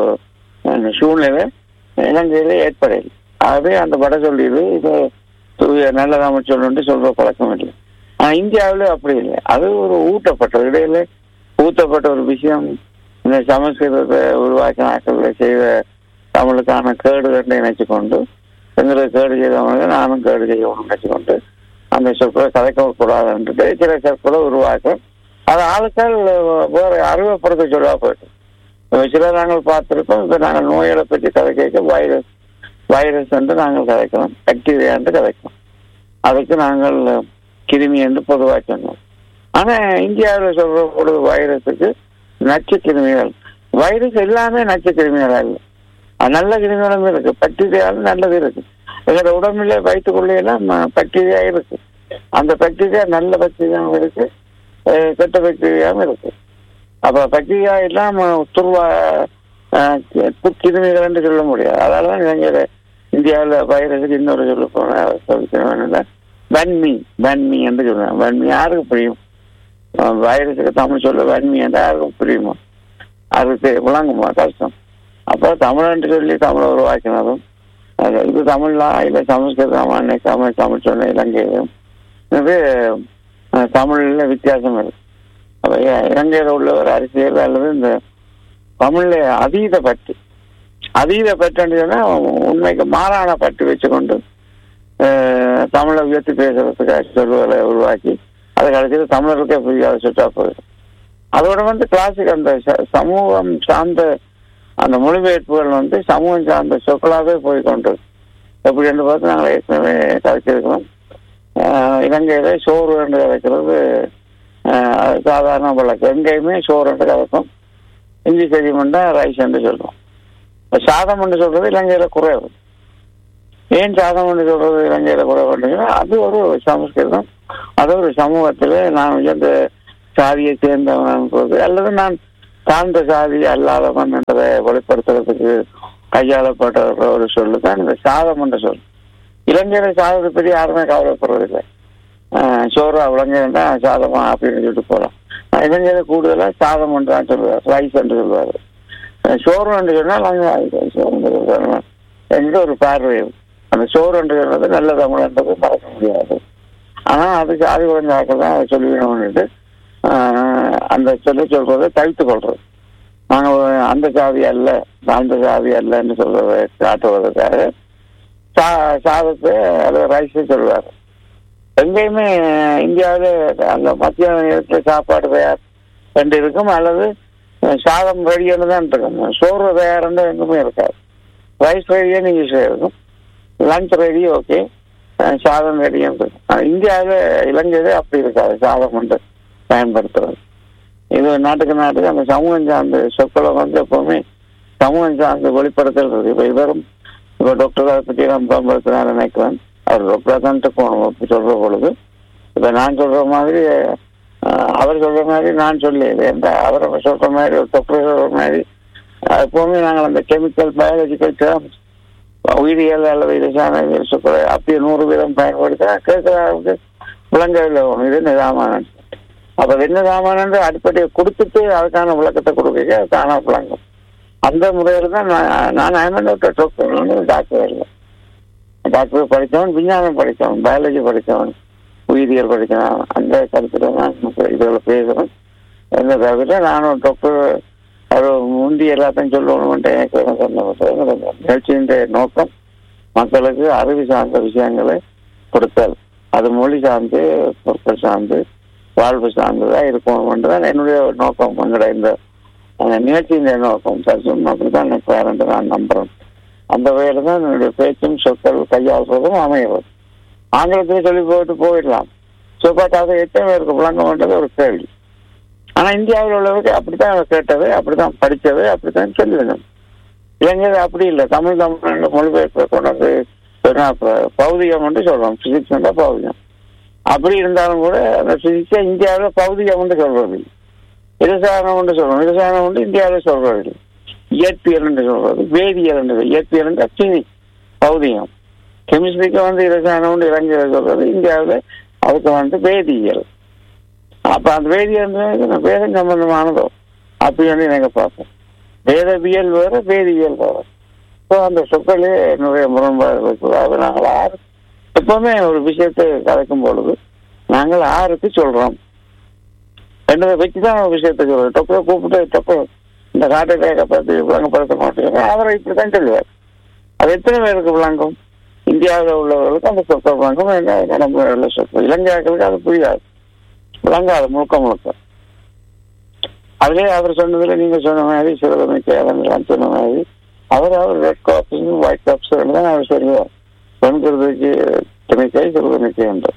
சூழ்நிலை இலங்கையில ஏற்படையில்லை. ஆகவே அந்த வட சொல்லியது இது நல்ல தமிழ் சொல்லு சொல்ற பழக்கம் இல்லை. ஆனா இந்தியாவில அப்படி இல்லை. அது ஒரு ஊட்டப்பட்ட இடையில ஊட்டப்பட்ட ஒரு விஷயம். இந்த சமஸ்கிருதத்தை உருவாக்கினாக்கள் செய்த தமிழுக்கான கேடு கண்டு நினைச்சு கொண்டு எங்களுக்கு கேடு செய்தவங்க நானும் கேடு செய்யணும்னு நினைச்சுக்கொண்டு அந்த சொற்களை கலைக்கக்கூடாதுன்ட்டு சில சொற்களை உருவாக்கும். அது ஆளுக்கள் வேற அறிவுப்படுத்த சொல்லா போயிட்டு சில நாங்கள் பார்த்திருக்கோம். இப்ப நாங்கள் நோய்களை பற்றி கதை கேட்க வைரஸ் வைரஸ் என்று நாங்கள் கதைக்கிறோம், பாக்டீரியா என்று கதைக்கிறோம். அதுக்கு நாங்கள் கிருமி என்று பொதுவாக சொன்னோம். ஆனா இந்தியாவில் சொல்ற பொழுது வைரஸுக்கு நச்சு கிருமிகள். வைரஸ் எல்லாமே நச்சு கிருமிகளா இல்லை, நல்ல கிருமிகளும் இருக்கு, பாக்டீரியாவும் நல்லது இருக்கு. எங்களோட உடம்புல வயிற்றுக்குள்ளே எல்லாம் பாக்டீரியா இருக்கு. அந்த பாக்டீரியா நல்ல பாக்டீரியாவும் இருக்கு, கெட்ட பாக்டீரியாவும் இருக்கு. அப்ப பாக்டீரியா எல்லாம் துருவா கிருமிகள் என்று சொல்ல முடியாது. அதனாலதான் இளைஞர் இந்தியாவில் வைரஸுக்கு இன்னொரு சொல்ல போன சொல்ல வன்மி வன்மி என்று சொல்லுவேன். வன்மி யாருக்கு புரியும்? வைரஸுக்கு தமிழ் சொல்ல வன்மி என்று யாருக்கும் புரியுமா? அதுக்கு விளங்குமா? கஷ்டம். அப்போ தமிழ் என்று சொல்லி தமிழை உருவாக்கினதும் இது தமிழ்லா இல்லை சமஸ்கிருதம் அன்னைக்கு தமிழ் தமிழ் சொன்ன இலங்கையிலும் இது தமிழ்ல வித்தியாசம் இருக்கு. அப்ப இலங்கையில உள்ள ஒரு அரசியல் அல்லது இந்த தமிழ்ல அதீத பற்று அதீத பற்று சொன்னா உண்மைக்கு மாறான பற்று வச்சுக்கொண்டு தமிழை உயர்த்தி பேசுறதுக்காக சொல்லுவதை உருவாக்கி அதை கடைசியில் தமிழருக்கே புரியாத சுற்றா போயிடும். அதோட வந்து கிளாசிக் அந்த சமூகம் சார்ந்த அந்த மொழிபெயர்ப்புகள் வந்து சமூகம் சார்ந்த சொற்களாகவே போய்கொண்டு எப்படி என்று பார்த்து நாங்கள் ஏற்கனவே கதைச்சிருக்கிறோம். இலங்கையில சோறு என்று கதைக்கிறது சாதாரண வழக்கு. எங்கேயுமே சோறு என்று கதைக்கும். இஞ்சி செடிமண்டா ரைஸ் என்று சொல்றோம். சாதம் என்று சொல்றது இலங்கையில குறைவு. ஏன் சாதம் என்று சொல்றது இலங்கையில குறைவு? அது ஒரு சமஸ்கிருதம். அது ஒரு சமூகத்திலே நான் உயர்ந்த சாதியை சேர்ந்தவன் அல்லது நான் தாழ்ந்த சாதி அல்லாதவன் என்பதை வெளிப்படுத்துறதுக்கு கையாளப்பட்ட ஒரு சொல்லு தான் இந்த சாதம் என்ற சொல். இலங்கையில சாதத்தை பற்றி யாருமே கவலைப்படுறதில்லை. சோறா விலங்குன்னா சாதமா அப்படின்னு சொல்லிட்டு போகலாம். இலங்கையில கூடுதலா சாதம் என்று தான் சொல்லுவார், ரைஸ் என்று சொல்லுவார். சோறு என்று சொன்னால் நாங்கள் சோறு என்று ஒரு பார்வை. அந்த சோறு என்று சொன்னது நல்ல தமிழ் என்றது மறக்க முடியாது. ஆனா அதுக்கு ஆதி குறைஞ்சாக்கள் தான் அதை சொல்லிவிடணும்னுட்டு அந்த சொல்ல சொல்றதை தவிர்த்து கொள்றது. நாங்கள் அந்த சாதி அல்ல அந்த சாதி அல்லன்னு சொல்றதை காட்டுவதற்காக சா சாதத்தை அல்லது ரைஸை சொல்லுவார். எங்கேயுமே இந்தியாவில் அந்த மத்திய நேரத்தில் சாப்பாடு தயார் என்று இருக்கும், அல்லது சாதம் ரெடியானு தான் இருக்கும். சோறு தயார்ன்னு எங்குமே இருக்காது. ரைஸ் ரெடியான்னு இங்கிலீஷ்ல இருக்கும், லஞ்ச் ரெடி ஓகே, சாதம் ரெடியான்னு இருக்கும். இந்தியாவில் இலங்கையில அப்படி இருக்காது சாதம் என்று பயன்படுத்துறது. இது நாட்டுக்கு நாட்டுக்கு அந்த சமூகம் சார்ந்த சொற்களை வந்து எப்பவுமே சமூகம் சார்ந்து வெளிப்படுத்தல் இருக்கு. இப்போ இவரும் இப்போ டாக்டர் அதை பற்றி நான் பயன்படுத்தினார் நினைக்கிறேன். அவர் டாக்டர் தான் போகணும் சொல்ற பொழுது இப்போ நான் சொல்ற மாதிரி அவர் சொல்ற மாதிரி நான் சொல்லி அவரை சொல்ற மாதிரி ஒரு டாக்டர் சொல்ற மாதிரி எப்பவுமே நாங்கள் அந்த கெமிக்கல் பயாலஜிக்கல் டேர்ம்ஸ் உயிரியல் அல்லது இரசாயன சொற்களை அப்படியே நூறு வீதம் பயன்படுத்தினா கேட்கறதுக்கு விளங்கவில்லை. இது நிதாமான அப்ப என்ன சாமான் அடிப்படையை கொடுத்துட்டு அதுக்கான விளக்கத்தை கொடுக்க அதுக்கான விளங்கும். அந்த முறையில் தான் நான் டாக்டர் டாக்டர் இல்லை. டாக்டர் படித்தவன், விஞ்ஞானம் படித்தவன், பயாலஜி படித்தவன், உயிரியல் படித்தவன். அந்த கருத்துல தான் இதில் பேசுகிறேன். என்ன தவிர நானும் டாக்டர் ஒரு முந்தி எல்லாத்தையும் சொல்லணும்ட்டு எனக்கு நிகழ்ச்சியின் நோக்கம் மக்களுக்கு அறிவு சார்ந்த விஷயங்களை கொடுத்தல். அது மொழி சார்ந்து, பொருட்கள் சார்ந்து, வாழ்வு சார்ந்ததா இருக்கணும்ன்றதான் என்னுடைய நோக்கம். எங்கட இந்த நிகழ்ச்சியின் நோக்கம் சர்ச்சும் அப்படிதான் எனக்கு வேறென்று நான் நம்புறேன். அந்த வகையில தான் என்னுடைய பேச்சும் சொற்கள் கையாளுறதும் அமைகிறது. ஆங்கிலத்திலே சொல்லி போட்டு போயிடலாம். சொற்காட்டாக எத்தனை பேருக்கு விளங்கம்ன்றது ஒரு கேள்வி. ஆனா இந்தியாவில் உள்ளவருக்கு அப்படித்தான் கேட்டது, அப்படித்தான் படித்தது, அப்படித்தான் சொல்லிடணும். இலங்கையில் அப்படி இல்லை. தமிழ் தமிழ் மொழிபெயர்ப்பை கொண்டு பௌதிகம் என்று சொல்றோம். பிசிக்ஸ் என்றா பௌதிகம். அப்படி இருந்தாலும் கூட அந்த பிசிக்ஸை இந்தியாவில் பௌதிகம் என்று சொல்றது, இரசாயனம் என்று சொல்றோம். இரசாயனம் வந்து இந்தியாவில் சொல்றது இயற்பியல் என்று சொல்றது, வேதியியல் என்று. இயற்பியல் என்று பிசிக்ஸ் பௌதிகம். கெமிஸ்ட்ரிக்கு வந்து இரசாயனம் என்று இலங்கையில் சொல்றது, இந்தியாவில் அதுக்கு வந்து வேதியியல். அப்ப அந்த வேதியியல் வேதம் சம்பந்தமானதோ அப்படி வந்து எனக்கு பார்ப்போம். வேதவியல் வேற, வேதியியல் வேற. ஸோ அந்த சொற்களே என்னுடைய முரண்பாடு இருக்குது. அது நாங்கள் ஆறு எப்பவுமே ஒரு விஷயத்தை கலைக்கும் பொழுது நாங்கள் ஆறுக்கு சொல்றோம் ரெண்டரை வச்சுதான் ஒரு விஷயத்தை சொல்றோம். டொக்கரை கூப்பிட்டு டொக்கர் இந்த காட்டை பற்றி விளங்கப்படுத்த மாட்டேங்க அவரை இப்படித்தான் சொல்லுவார். அது எத்தனை பேருக்கு விளங்கும்? இந்தியாவில் உள்ளவர்களுக்கு அந்த சொற்கள் விளங்கும், உள்ள சொற்கள். இலங்கையாக்களுக்கு அது புரியாது, விளங்காது முழுக்க முழுக்க. அதுலேயே அவர் சொன்னதுல நீங்க சொன்ன மாதிரி சிறுதமைக்கு இடம் சொன்ன மாதிரி அவர் அவர் ரெட் காப்ஸ் ஒயிட் காப்ஸ் தான் அவர் சொல்லுவார். பெண்கிறதுக்கு திணைக்கை சிறுதமைக்கை என்று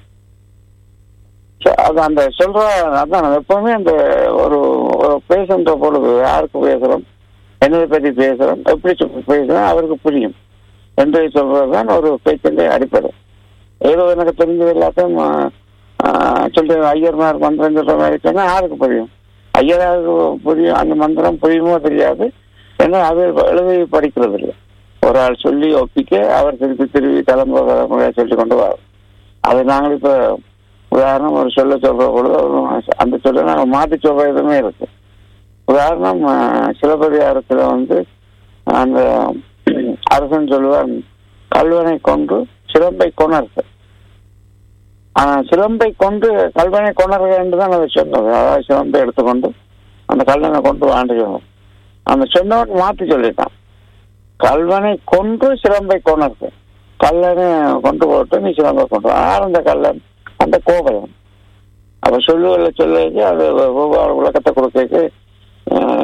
அது அந்த சொல்ற. அதான் எப்பவுமே அந்த ஒரு பேசுன்ற பொழுது யாருக்கு பேசுறோம், என்னதை பற்றி பேசுறோம், எப்படி பேசுறோம் அவருக்கு புரியும் என்று சொல்றதுதான் ஒரு பேச்சின் அடிப்படை. ஏதோ எனக்கு தெரிஞ்சது எல்லாத்தையும் சொல்ற ஐயர்மார் மந்திரம் சொல்ற மாதிரி சொன்னா யாருக்கு புரியும்? ஐயராருக்கு புரியும், அந்த மந்திரம் புரியுமோ தெரியாது. ஏன்னா அது எழுதி படிக்கிறது இல்லை. ஒரு ஆள் சொல்லி ஒப்பிக்க அவர் திருப்பி திருப்பி தலைமுறை தலைமுறையா சொல்லி கொண்டு வரோம். அது நாங்கள் இப்ப உதாரணம் ஒரு சொல்ல சொல்ற பொழுது அந்த சொல்ல நாங்கள் மாற்றி சொல்ற இதுமே இருக்கு. உதாரணம் சிலப்பதிகாரத்துல வந்து அந்த அரசன் சொல்லுவார், கல்வனை கொண்டு சிலம்பை கொணர்த்த. ஆனா சிலம்பை கொண்டு கல்வனை கொணர்க என்றுதான் அதை சொன்னது. அதாவது சிலம்பை எடுத்துக்கொண்டு அந்த கல்வனை கொண்டு வாண்டுகிறோம். அந்த சொன்னவன் மாற்றி சொல்லிட்டான், கல்வனை கொன்று சிலம்பை கொணர்த்த. கல்லனை கொண்டு போட்டு நீ சிலம்பை கொண்டு ஆரந்த கல்லன் அந்த கோபயம். அப்ப சொல்லுவதில் சொல்லிக்கு அது ஒவ்வொரு விளக்கத்தை கொடுக்க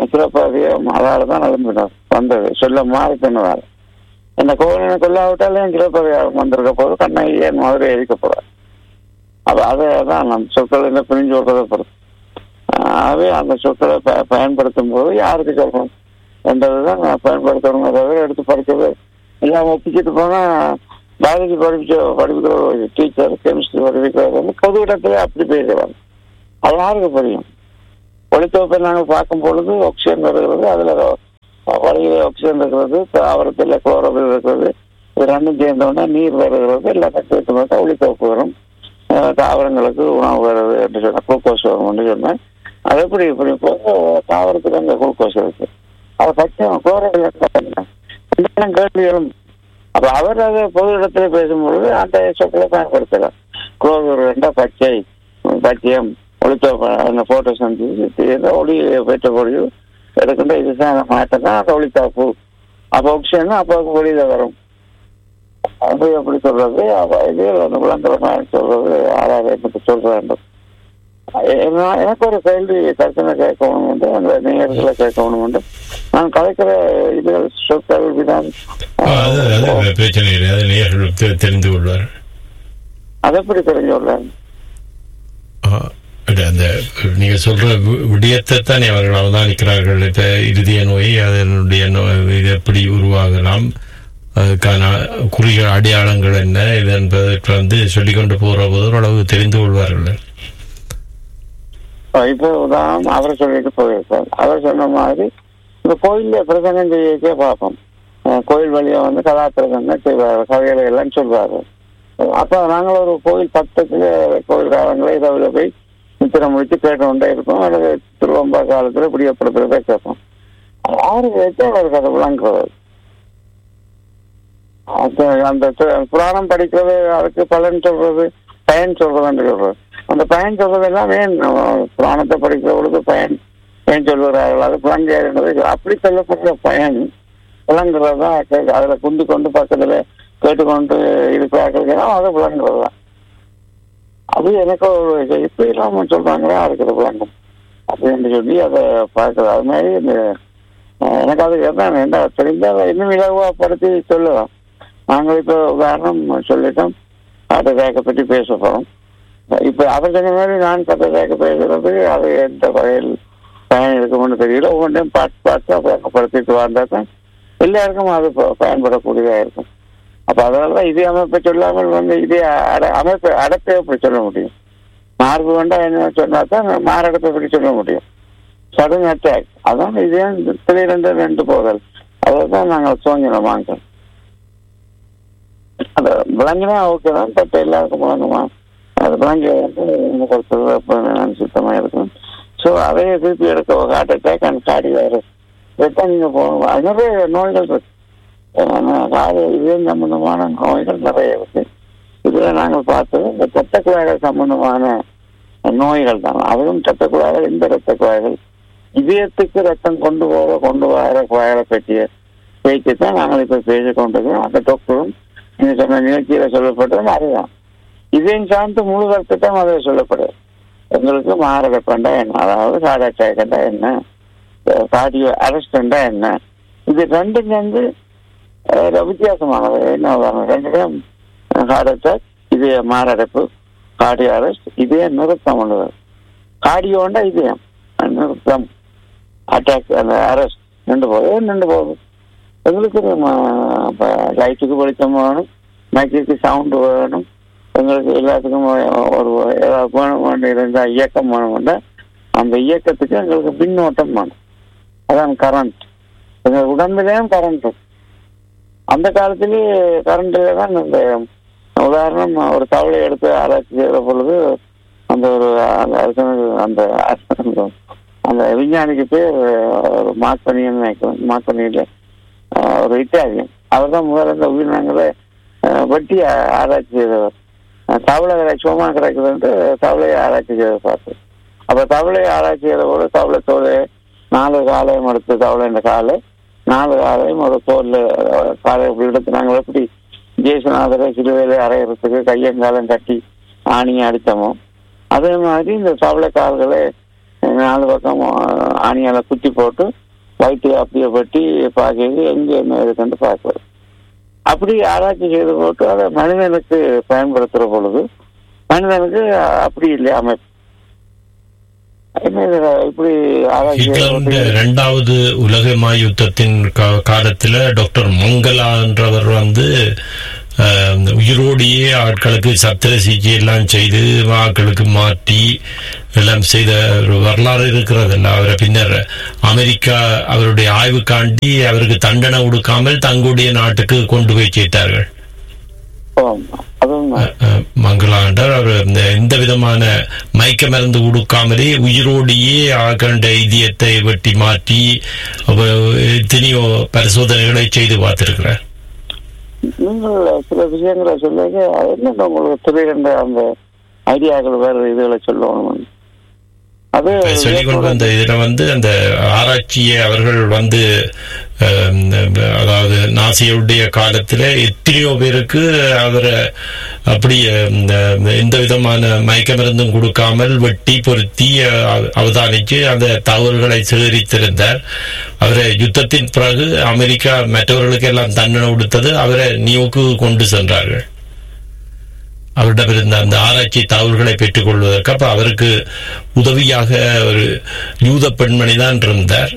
சிறப்பதிகம் அதால தான் நடந்து வந்தது, சொல்ல மாறி சொன்னதால். இந்த கோவலனை கொல்லாவிட்டாலும் சிறப்பதிகாரம் வந்திருக்க போது கண்ணகி ஏன் மதுரை எரிக்க போறார். அது அதை தான் நம் சொற்கள் என்ன பிரிஞ்சு விடுறதை பொறுத்து. ஆகவே அந்த சொற்களை ப பயன்படுத்தும் போது யாருக்கு சொல்லணும் என்றதுதான் பயன்படுத்தணும். அதாவது எடுத்து படிக்கிறது எல்லாம் ஒப்பிச்சுட்டு போனா பயாலஜி படிச்ச படிக்கிற ஒரு டீச்சர், கெமிஸ்ட்ரி படிக்கிறது வந்து பொது இடத்துல அப்படி பேசுவாங்க. அது யாருக்கு புரியும்? ஒளித்தொகுப்பை நாங்கள் பார்க்கும் பொழுது ஆக்சிஜன் வருகிறது, அதுல வழியில ஆக்சிஜன் இருக்கிறது, தாவரத்தில் குளோரோபில் இருக்கிறது, இது ரெண்டும் சேர்ந்தோன்னா நீர் வருகிறது, எல்லாத்தையும் சேர்த்து பார்த்தா ஒளித்தொகுப்பு வரும். தாவரங்களுக்கு உணவு வருது என்று சொன்னால் குளுக்கோஸ் வரும் என்று சொன்னேன். அது எப்படி இப்படி போது தாவரத்துக்கு அங்கே குளுக்கோஸ் இருக்கு, அதை பச்சை குளோரோபில் கேள்வி வரும். அப்ப அவர் அதை பொது இடத்துல பேசும்பொழுது அந்த சொற்களை பயன்படுத்தலாம். குளோரோபில் ரெண்டா பச்சை, பச்சையம், ஒளித்தொகுப்பு, அந்த போட்டோ சந்திச்சு ஒளி பெற்ற பொழுது எடுக்கின்ற இதுதான் மாற்றம் தான் அந்த ஒளித்தாப்பு. அப்போ ஆக்சிஜன் அப்போக்கு வெளியில வரும். அது எப்படி சொல்றது, அப்ப இது அந்த விளம்பரமாக சொல்றது ஆறாவது எனக்கு சொல்ற வேண்டும். எனக்கு ஒரு கேள்வி கருத்தனை கேட்கணும் உண்டு, அந்த நேயர்களை கேட்கணும் உண்டு. நான் கலைக்கிற இது சொற்கள் விதான் பிரச்சனை இல்லை, நேயர்கள் தெரிந்து கொள்வார். அது எப்படி தெரிஞ்சு கொள்வார்? அந்த நீங்க சொல்ற விடயத்தை தானே அவர்கள் அவதானிக்கிறார்கள். இறுதிய நோய் அதனுடைய இது எப்படி உருவாகலாம், அதுக்கான குறிகள் அடையாளங்கள் என்ன இது என்பதற்கு வந்து சொல்லிக்கொண்டு போற போது ஓரளவு தெரிந்து கொள்வார்கள். இப்போ உதாரணம் அவரை சொல்லிட்டு போயிருக்கார். அவர் சொன்ன மாதிரி இந்த கோயில்ல பிரசங்கம் செய்ய பார்ப்போம். கோயில் வழியா வந்து கதாபிரசங்கம் செய்வார்கள், கதைகளை எல்லாம் சொல்வாரு. அப்ப நாங்கள் ஒரு கோயில் பக்கத்துல கோயில் காலங்களை இதில் போய் நித்திரம் முடிச்சு கேட்டுக்கொண்டே இருப்போம், அல்லது திருவம்பா காலத்துல பிடிக்கப்படுத்துறதே கேட்போம். ஆறு வச்சு அவருக்கு அதை விளங்குறது. அந்த புராணம் படிக்கிறது, அதுக்கு பலன் சொல்றது, பயன் சொல்றதுன்னு சொல்றது. அந்த பயன் சொல்றது எல்லாம் ஏன் புராணத்தை படிக்கிறவங்களுக்கு பயன் ஏன் சொல்லுறார்கள், அது விளங்காது. அப்படி சொல்லப்படுற பயன் விளங்குறது தான். அதுல குந்தி கொண்டு பக்கத்துல கேட்டுக்கொண்டு இருக்கிறார்கள், அதை விளங்குறது தான். அது எனக்கு ஒரு இப்ப இல்லாம சொல்றாங்களா இருக்கிற விளங்கும் அப்படின்னு சொல்லி அதை பார்க்கறது. அது மாதிரி இந்த எனக்கு அதுக்கு தான் என்ன தெரிந்தால் இன்னும் இலகுவாப்படுத்தி சொல்லலாம். நாங்கள் இப்போ உதாரணம் சொல்லிட்டோம், ஹார்ட் அட்டாக்கை பற்றி பேச போகிறோம். இப்போ அவர் சொன்ன மாதிரி நான் ஹார்ட் அட்டாக்கை பேசுறது அது எந்த வகையில் பயன் இருக்கும்னு தெரியல. ஒவ்வொன்றையும் பார்த்து பார்த்து பழக்கப்படுத்திட்டு வந்தால் தான் எல்லாருக்கும் அது பயன்படக்கூடியதாக இருக்கும். அப்போ அதனால தான் இதே அமைப்பை சொல்லாமல் வந்து இதே அட அமைப்பை அடப்பை அப்படி சொல்ல முடியும். மார்பு வேண்டாம் என்ன சொன்னா தான் மாரடைப்பை பற்றி சொல்ல முடியும். சடன் அட்டாக் அதான் இதே திடீரென்று ரெண்டு போதல், அதை தான் நாங்கள் துவங்கினோம் வாங்க. அது விளங்கினா ஓகே தான், பட் எல்லாருக்கும் விளங்குமா அது விளங்கி வந்து பொறுத்தது சுத்தமாக இருக்கும். ஸோ அதையே திருப்பி எடுக்க heart attack and cardio virus இதைத்தான் நீங்கள் போகணும். அது நிறைய நோய்கள் இருக்கு, காது இதயம் சம்பந்தமான நோய்கள் நிறைய இருக்கு. இதில் நாங்கள் பார்த்தது இந்த ரத்த குழாய்கள் சம்பந்தமான நோய்கள் தான். அதுவும் ரத்த குழாய்கள், இந்த ரத்த குழாய்கள் இதயத்துக்கு ரத்தம் கொண்டு போக கொண்டு வர குழாய்களை பற்றிய பேச்சு தான் நாங்கள் இப்போ பேசிக் கொண்டிருக்கிறோம். அந்த டாக்டரும் நீங்க சொன்ன நிகழ்ச்சியில சொல்லப்பட்டது அதுதான். இதயம் சார்ந்து முழு கருத்துத்தான் அதில் சொல்லப்படுது. எங்களுக்கு மாரடைப்பண்டா என்ன, அதாவது ஹார்ட் அட்டாக்ண்டா என்ன, கார்டியோ அரெஸ்டண்டா என்ன, இது ரெண்டும் வந்து வித்தியாசமானது. என்ன உதாரணம், ரெண்டுக்கும் ஹார்ட் அட்டாக், இதய மாரடைப்பு, கார்டியோ அரெஸ்ட், இதய நிறுத்தம் உள்ளது. கார்டியோண்டா இதயம் நிறுத்தம், அட்டாக் அந்த அரெஸ்ட் நின்று போகுது நின்று போகுது. எங்களுக்கு லைட்டுக்கு வெளிச்சம் வேணும், மைக்கு சவுண்டு வேணும், எங்களுக்கு எல்லாத்துக்கும் ஒரு ஏதாவது வேணும் வேண்டி இருந்தால் இயக்கம் வேணும்னா அந்த இயக்கத்துக்கு எங்களுக்கு பின்னோட்டம் வேணும். அதான் கரண்ட். எங்கள் உடம்புலேயும் கரண்ட். அந்த காலத்திலேயே கரண்ட்ல தான் இந்த உதாரணம் ஒரு தவளை எடுத்து ஆராய்ச்சி செய்கிற பொழுது அந்த ஒரு அந்த அந்த விஞ்ஞானிக்கு பேர் ஒரு மார்க்கனியன் நினைக்கிறேன். மார்க்கனியில ஒரு இட்டாலியன். அவர் தான் முதல்ல இந்த உயிரினங்களை வெட்டி ஆராய்ச்சி செய்தவர். தவளை சும்மா கிடைக்குதுன்ட்டு தவளையை ஆராய்ச்சி செய்த பார்த்து அப்போ தவளையை ஆராய்ச்சி செய்த போது தவளை தோல் நாலு காலையும் எடுத்து தவளை இந்த காலை நாலு காலையும் ஒரு தோல் காலை இப்படி எடுத்து நாங்கள் எப்படி ஜேசுநாதரை சிலுவையில அரைகிறதுக்கு கையங்காலம் கட்டி ஆணியை அடித்தோமோ அதே மாதிரி இந்த தவளை கால்களை நாலு பக்கம் ஆணியால குத்தி போட்டு வயிற்று அப்படியே பட்டி பார்க்கறது எங்க என்ன இருக்குன்னு பார்க்கறது. அப்படி ஆராய்ச்சி செய்து போட்டு அதை மனிதனுக்கு பயன்படுத்துற பொழுது மனிதனுக்கு அப்படி இல்லையா அமைப்பு. இப்படி இரண்டாவது உலக யுத்தத்தின் காலத்துல டாக்டர் மங்களா என்றவர் வந்து உயிரோடையே ஆட்களுக்கு சத்திர சிகிச்சை எல்லாம் செய்து ஆட்களுக்கு மாற்றி எல்லாம் செய்த ஒரு வரலாறு இருக்கிறது. அவரை பின்னர் அமெரிக்கா அவருடைய ஆய்வுக்காண்டி அவருக்கு தண்டனை கொடுக்காமல் தங்களுடைய நாட்டுக்கு கொண்டு போய் சேர்த்தார்கள். மங்களாண்டர் அவர் எந்த விதமான மயக்க மருந்து கொடுக்காமலே உயிரோடையே ஆகண்ட இதயத்தை வெட்டி மாற்றி எத்தனையோ பரிசோதனைகளை செய்து பார்த்திருக்கிறார். நீங்கள் சில விஷயங்களை சொல்லுங்க, என்ன உங்களுக்கு திரையண்ட அந்த ஐடியாக்கள் வேறு இதுகளை சொல்லணும். அது சொல்லிக்கொண்டு அந்த இதுல வந்து அந்த ஆராய்ச்சியை அவர்கள் வந்து அதாவது நாசியுடைய காலத்துல எத்தனையோ பேருக்கு அவரை அப்படி எந்த விதமான மயக்க மருந்தும் கொடுக்காமல் வெட்டி பொருத்தி அவதானிச்சு அந்த தவறுகளை சேகரித்திருந்தார். அவரை யுத்தத்தின் பிறகு அமெரிக்கா மற்றவர்களுக்கு எல்லாம் தண்டனை கொடுத்தது. அவரை நியூக்கு கொண்டு சென்றார்கள் அவரிடமிருந்த அந்த ஆராய்ச்சி தகவல்களை பெற்றுக் கொள்வதற்கு. அப்ப அவருக்கு உதவியாக ஒரு யூத பெண்மணி தான் இருந்தார்.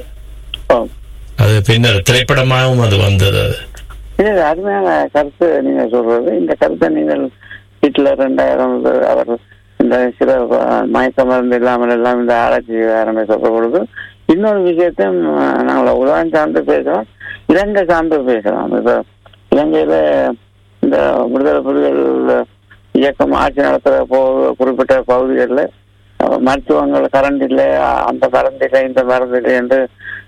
அது பின்னர் திரைப்படமாகவும் அது வந்தது. அது அருமையான கருத்து நீங்க சொல்றது. இந்த கருத்தை நீங்கள் ஹிட்லர் ரெண்டாயிரம் அவர் இந்த சில மயக்க மருந்து இல்லாமல் எல்லாம் இந்த ஆராய்ச்சி சொல்ற பொழுது இன்னொரு விஷயத்தையும் நாங்கள் உலகம் சார்ந்து பேசுறோம், இலங்கை சார்ந்து பேசுறோம். இப்ப இலங்கையில இந்த விடுதலை புலிகள் இயக்கம் ஆட்சி நடத்துற போ குறிப்பிட்ட பகுதிகளில் மருத்துவங்கள் கரண்ட் இல்லை, அந்த மருந்து இல்லை, இந்த மருந்து இல்லை என்று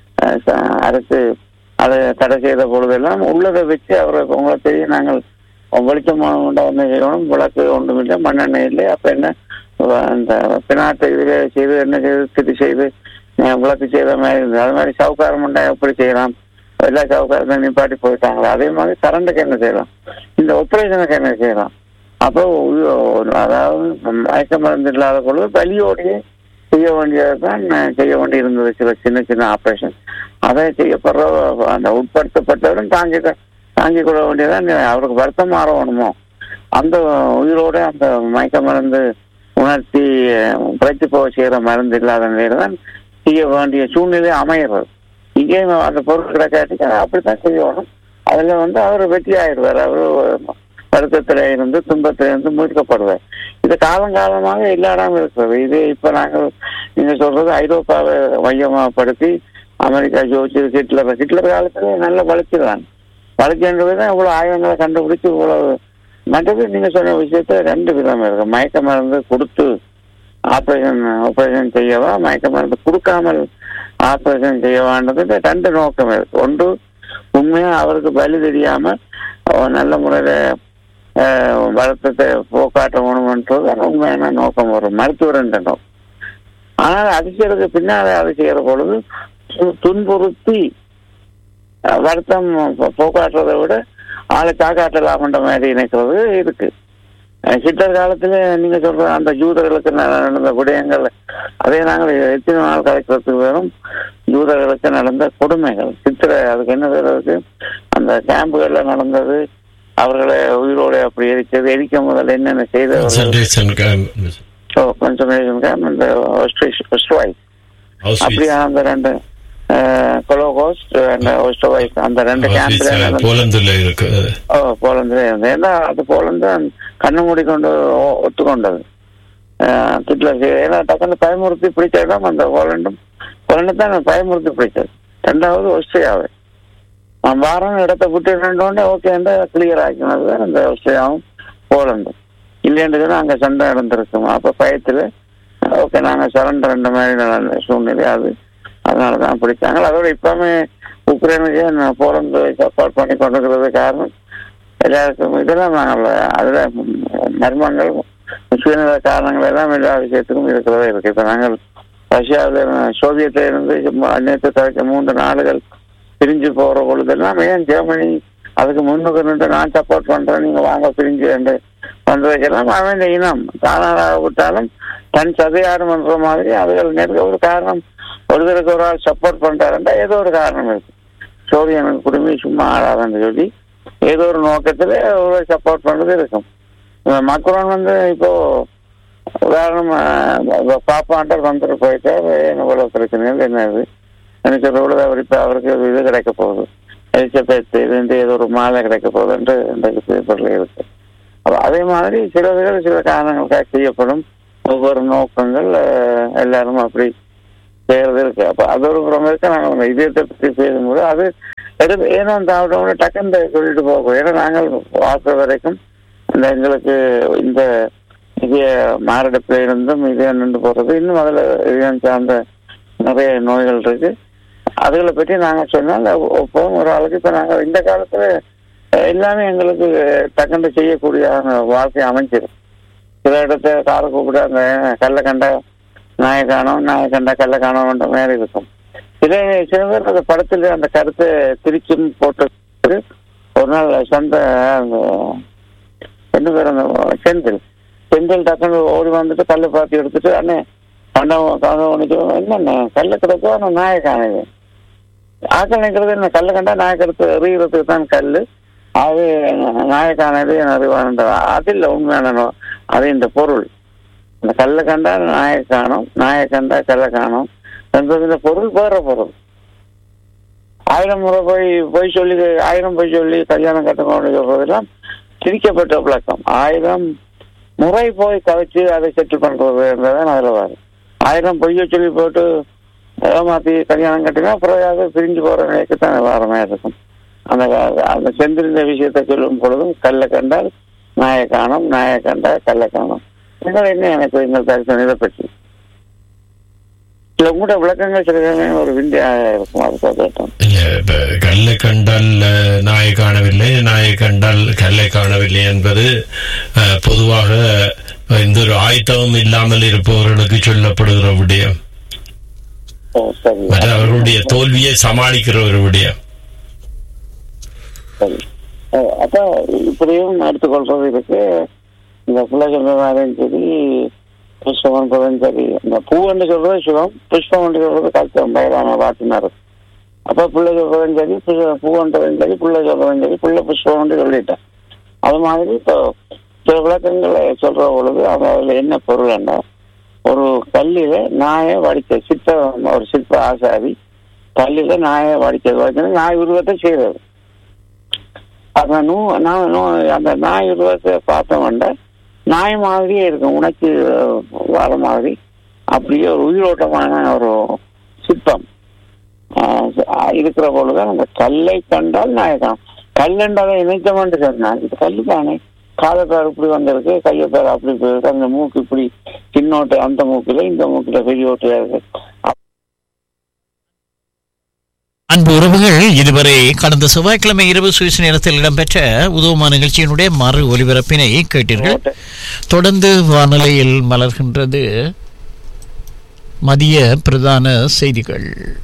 அரசு அதை தடை செய்த பொழுதெல்லாம் உள்ளதை வச்சு அவருக்கு உங்களுக்கு தெரியும், நாங்கள் வெளிச்சமான ஒன்று செய்யணும், விளக்கு ஒன்றும் இல்லை, மண்ணெண்ணெய் இல்லை, அப்போ என்ன அந்த பினாட்டை இதில் செய்து என்ன செய்து திட்டு செய்து விளக்கு செய்த மாதிரி இருந்தது. அது மாதிரி சவுக்காரம் பண்ணா எப்படி செய்யலாம், எல்லா சவுக்காரத்தை நிப்பாட்டி போயிட்டாங்களா, அதே மாதிரி கரண்ட்டுக்கு என்ன செய்யலாம், இந்த ஆபரேஷனுக்கு என்ன செய்யலாம். அப்போ அதாவது மயக்க மருந்து இல்லாத பொழுது வலியோடையே செய்ய வேண்டியதுதான் செய்ய வேண்டி இருந்தது. சில சின்ன சின்ன ஆப்ரேஷன் அதை செய்யப்படுற அந்த உட்படுத்தப்பட்டவரும் தாங்கி தாங்கி கொள்ள வேண்டியதான். அவருக்கு வருத்தம் மாறணுமோ அந்த உயிரோட அந்த மயக்க மருந்து உணர்த்தி பிழைத்து போக செய்கிற மருந்து இல்லாத நிலையில தான் செய்ய வேண்டிய சூழ்நிலை அமைகிறது. இங்கேயும் அந்த பொருள் கிடைக்காட்டி அப்படித்தான் செய்யணும். அதுல வந்து அவர் வெற்றி ஆயிடுவார். அவரு வருத்தத்தில இருந்து துன்பத்தில இருந்து மீட்கப்படுவார். இது காலங்காலமாக எல்லா இடமும் இருக்கிறது. இது இப்ப நாங்கள் நீங்க சொல்றது ஐரோப்பாவை மையமாகப்படுத்தி அமெரிக்கா ஜோதிச்சு ஹிட்லர் ஹிட்லர் காலத்துல நல்ல வளர்ச்சிதான் வளர்ச்சின்றதுதான் இவ்வளவு ஆயுதங்களை கண்டுபிடிச்சு இவ்வளவு. மற்றது நீங்க சொன்ன விஷயத்த ரெண்டு விதம் இருக்கு. மயக்க மருந்து கொடுத்து ஆபரேஷன் ஆபரேஷன் செய்யவா, மயக்க மருந்து கொடுக்காமல் ஆபரேஷன் செய்யவான்றது ரெண்டு நோக்கம் இருக்கு. ஒன்று உண்மையா அவருக்கு பலி தெரியாம நல்ல முறையில வருத்தத்தை போக்காட்டணும்ன்றது உண்மையான நோக்கம் வரும், மருத்துவர் என்ற நோக்கம். ஆனால் அது செய்யறது பின்னாலே அது செய்யற பொழுது துன்புறுத்தி வருத்தம் போக்காட்டுறதை விட ஆளை காக்காட்டலாம்ன்ற மாதிரி நினைக்கிறது இருக்கு. ஹிட்லர் காலத்துல நீங்க சொல்ற அந்த ஜூதர்களுக்கு நடந்த விடயங்கள் அதே நாங்கள் எத்தனை நாள் கலைக்கிறதுக்கு வரும். ஜூதர்களுக்கு நடந்த கொடுமைகள் சித்திரை அதுக்கு என்ன செய்யறதுக்கு அந்த கேம்புகள்ல நடந்தது, அவர்களை உயிரோடு அப்படி எரிச்சது, எரிக்க முதல்ல என்னென்ன செய்த அப்படியா அந்த ரெண்டு கொலோகோஸ்ட் அந்த ரெண்டு கேம்ப்ல போலந்துல இருக்கு. ஓ போலந்துல இருந்தது. ஏன்னா அது போலந்து கண்ணு மூடிக்கொண்டு ஒத்துக்கொண்டது ஹிட்லர். ஏன்னா டக்குன்னு பயமுறுத்தி பிடிச்ச இடம் அந்த போலண்டும் போலண்டு தான் பயமுறுத்தி பிடிச்சது. ரெண்டாவது ஆஸ்திரியாவை வாரம் இடத்தை விட்டு ரெண்டோடனே ஓகே கிளியர் ஆக்கினது அந்த ஆஸ்திரியாவும் போலண்டும். இல்லைன்றதுன்னா அங்க சண்டை நடந்திருக்கும். அப்ப பயத்துல ஓகே நாங்க சரண்டர் ரெண்டு மாதிரி சூழ்நிலை அது, அதனாலதான் பிடிச்சாங்க. அதோட இப்பவுமே உக்ரைனுக்கு போலந்து சப்போர்ட் பண்ணி கொண்டிருக்கிறது காரணம் எல்லாருக்கும் இதெல்லாம் நாங்கள் அதுல மர்மங்கள் சுயநல காரணங்கள் எல்லாம் எல்லா விஷயத்துக்கும் இருக்கிறதா இருக்கு. இப்ப நாங்கள் ரஷ்யாவில சோவியத்ல இருந்து அந்நியத்தை தவிர்க்க மூன்று நாடுகள் பிரிஞ்சு போற பொழுதெல்லாம் ஏன் ஜெர்மனி அதுக்கு முன்னுக்கு நின்று நான் சப்போர்ட் பண்றேன் நீங்க வாங்க பிரிஞ்சு என்று வந்ததுக்கெல்லாம் அவன் இனம் தானாக விட்டாலும் தன் சதையாரும் என்ற மாதிரி அதுகள் நேருக்கு ஒரு காரணம். ஒருத்தருக்கு ஒரு ஆள் சப்போர்ட் பண்றாருன்றா ஏதோ ஒரு காரணம் இருக்கு. சோழியனுக்கு குடும்பி சும்மா ஆடாதுன்னு சொல்லி ஏதோ ஒரு நோக்கத்துல ஒரு சப்போர்ட் பண்றது இருக்கும். மக்ரோன் வந்து இப்போ உதாரணம் பாப்பாண்டர் வந்துட்டு போயிட்டா என்ன போல பிரச்சனைகள் என்னது எனக்கு ஒரு இப்போ அவருக்கு ஒரு இது கிடைக்க போகுது, எலிசபெத் இது ஏதோ ஒரு மாலை கிடைக்க போகுதுன்ட்டு இன்றைக்கு பேப்பர்ல இருக்கு. அப்போ அதே மாதிரி சிலதுகள் சில காரணங்களுக்காக செய்யப்படும் ஒவ்வொரு நோக்கங்கள் எல்லாரும் அப்படி செய்யறது இருக்கு. அப்போ அது ஒரு புறம் இருக்கு. நாங்கள் இதயத்தை பற்றி பேசும்போது அது எடுத்து ஏன்னா அந்த டக்குன்னு சொல்லிட்டு போகும். ஏன்னா நாங்கள் பார்த்த வரைக்கும் இந்த எங்களுக்கு இந்த இதய மாரடைப்பில் இருந்தும் இதயம் நின்று போகிறது, இன்னும் அதில் இதயம் சார்ந்த நிறைய நோய்கள் இருக்கு. அதுகளை பற்றி நாங்கள் சொன்னால் போகும் ஒரு ஆளுக்கு இப்போ நாங்கள் இந்த காலத்தில் எல்லாமே எங்களுக்கு டக்குன்னு செய்யக்கூடிய வாழ்க்கை அமைஞ்சிடும். சில இடத்த காரை கூப்பிட்டு அந்த கல்லை கண்ட நாயை காணும், நாயை கண்ட கல்லை காணும்ன்ற மாதிரி இருக்கும். இதே சில பேர் அந்த படத்தில் அந்த கருத்தை திருச்சும் போட்டு ஒரு நாள் சொந்த ரெண்டு பேர் அந்த செந்தில் செந்தில் டக்குன்னு ஓடி வந்துட்டு கல்லை பார்த்து எடுத்துட்டு அண்ணே கண்டவன் கண்டவனுக்கு என்னென்ன கல்லை கிடக்கோ அந்த நாயை காணுது. ஆக்கள் நிற்கிறது என்ன கல்லை கண்டா நாயை கருத்து எறிகிறதுக்கு தான் கல், அது நாயை காணது என் அறிவான அது இல்லை உண்மையான அது இந்த பொருள். இந்த கல்லை கண்டா நாயை காணும், நாயை கண்டா கல்லை காணும் என்பது இந்த பொருள் வேற பொருள். ஆயிரம் முறை போய் போய் சொல்லி ஆயிரம் போய் சொல்லி கல்யாணம் கட்டணும் சொல்றதெல்லாம் திரிக்கப்பட்ட பழக்கம். ஆயிரம் முறை போய் கவிச்சு அதை செட்டில் பண்றது என்றதான் அதில் வரும். ஆயிரம் பொய்ய சொல்லி போட்டு ஏமாத்தி கல்யாணம் கட்டினா அப்புறம் பிரிஞ்சு போற நிலைக்குத்தான் வர மாதிரி இருக்கும். அந்த அந்த செந்திருந்த விஷயத்தை சொல்லும் பொழுதும் கல்லை கண்டால் நாயை காணும், நாயை கண்டால் கல்லை காணும். நீங்கள் என்ன எனக்கு எங்கள் தரிசனம் இதை பற்றி இல்ல உங்களோட விளக்கங்கள் சில ஒரு விந்தியாக இருக்கும். அதுக்காக கேட்டோம். கல்லை கண்டால் நாயை காணவில்லை, நாயை கண்டால் கல்லை காணவில்லை என்பது பொதுவாக இந்த ஒரு ஆயத்தமும் இல்லாமல் இருப்பவர்களுக்கு சொல்லப்படுகிற விடயம். அவர்களுடைய தோல்வியை சமாளிக்கிற ஒரு விடயம். அப்ப இப்படியும் எடுத்துக்கொள்றது இருக்கு. இந்த பிள்ளை சொல்றதாலும் சரி, புஷ்பம் என்பதும் சரி, இந்த பூ என்று சொல்றது சுகம், புஷ்பம் என்று சொல்றது கஷ்டம் வயதான வாத்தினார். அப்ப பிள்ளை சொல்றதும் சரி, பூன்றதும் சரி, பிள்ளை சொல்றதும் சரி, பிள்ளை புஷ்பம் என்று சொல்லிட்டேன். அது மாதிரி இப்போ சில விளக்கங்களை சொல்ற பொழுது அது அதுல என்ன பொருள் என்ன, ஒரு கல்லில நாயை வடிச்ச சிற்ப ஒரு சிற்ப ஆசாரி கல்லில நாயை வடிச்சது வடிச்சது நாய் உருவத்தை செய்தது. அந்த நூ அந்த நாய் உருவத்தை பார்த்தோம்னா நாய் மாதிரியே இருக்கும், உனக்கு வர மாதிரி அப்படியே ஒரு உயிரோட்டமான ஒரு சிற்பம் இருக்கிற பொழுதுதான் அந்த கல்லை கண்டால் நாயகம். கல்லண்டாத இணைத்தமன்று சொன்னான். இது கல்லு தானே, காலை பேர் இப்படி வந்திருக்கு, கையை பேர் அப்படி போயிருக்கு, அந்த மூக்கு இப்படி சின்னோட்டு அந்த மூக்குல இந்த மூக்குல பெரிய ஓட்டையா இருக்கு. அன்பு உறவுகள், இதுவரை கடந்த செவ்வாய்க்கிழமை இரவு சுவிஸ் நேரத்தில் இடம்பெற்ற உதவுமா நிகழ்ச்சியினுடைய மறு ஒலிபரப்பினை கேட்டீர்கள். தொடர்ந்து வானொலியில் மலர்கின்றது மதிய பிரதான செய்திகள்.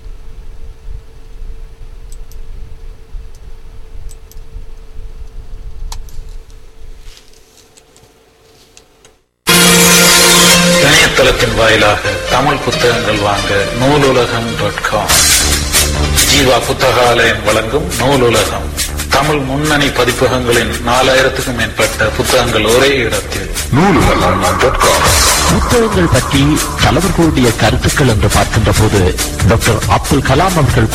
இணையதளத்தின் வாயிலாக தமிழ் புத்தகங்கள் வாங்க நூலுலகம் டாட் காம். ஜீவா புத்தகாலயம் வழங்கும் நூலுலகம். தமிழ் முன்னணி பதிப்பகங்களின் நாலாயிரத்துக்கும் மேற்பட்ட புத்தகங்கள் ஒரே இடத்தில் நூலுலகம் டாட் காம். புத்தகங்கள் பற்றி தலைவர்களுடைய கருத்துக்கள் என்று பார்க்கின்ற போது டாக்டர் அப்துல் கலாம் அவர்கள்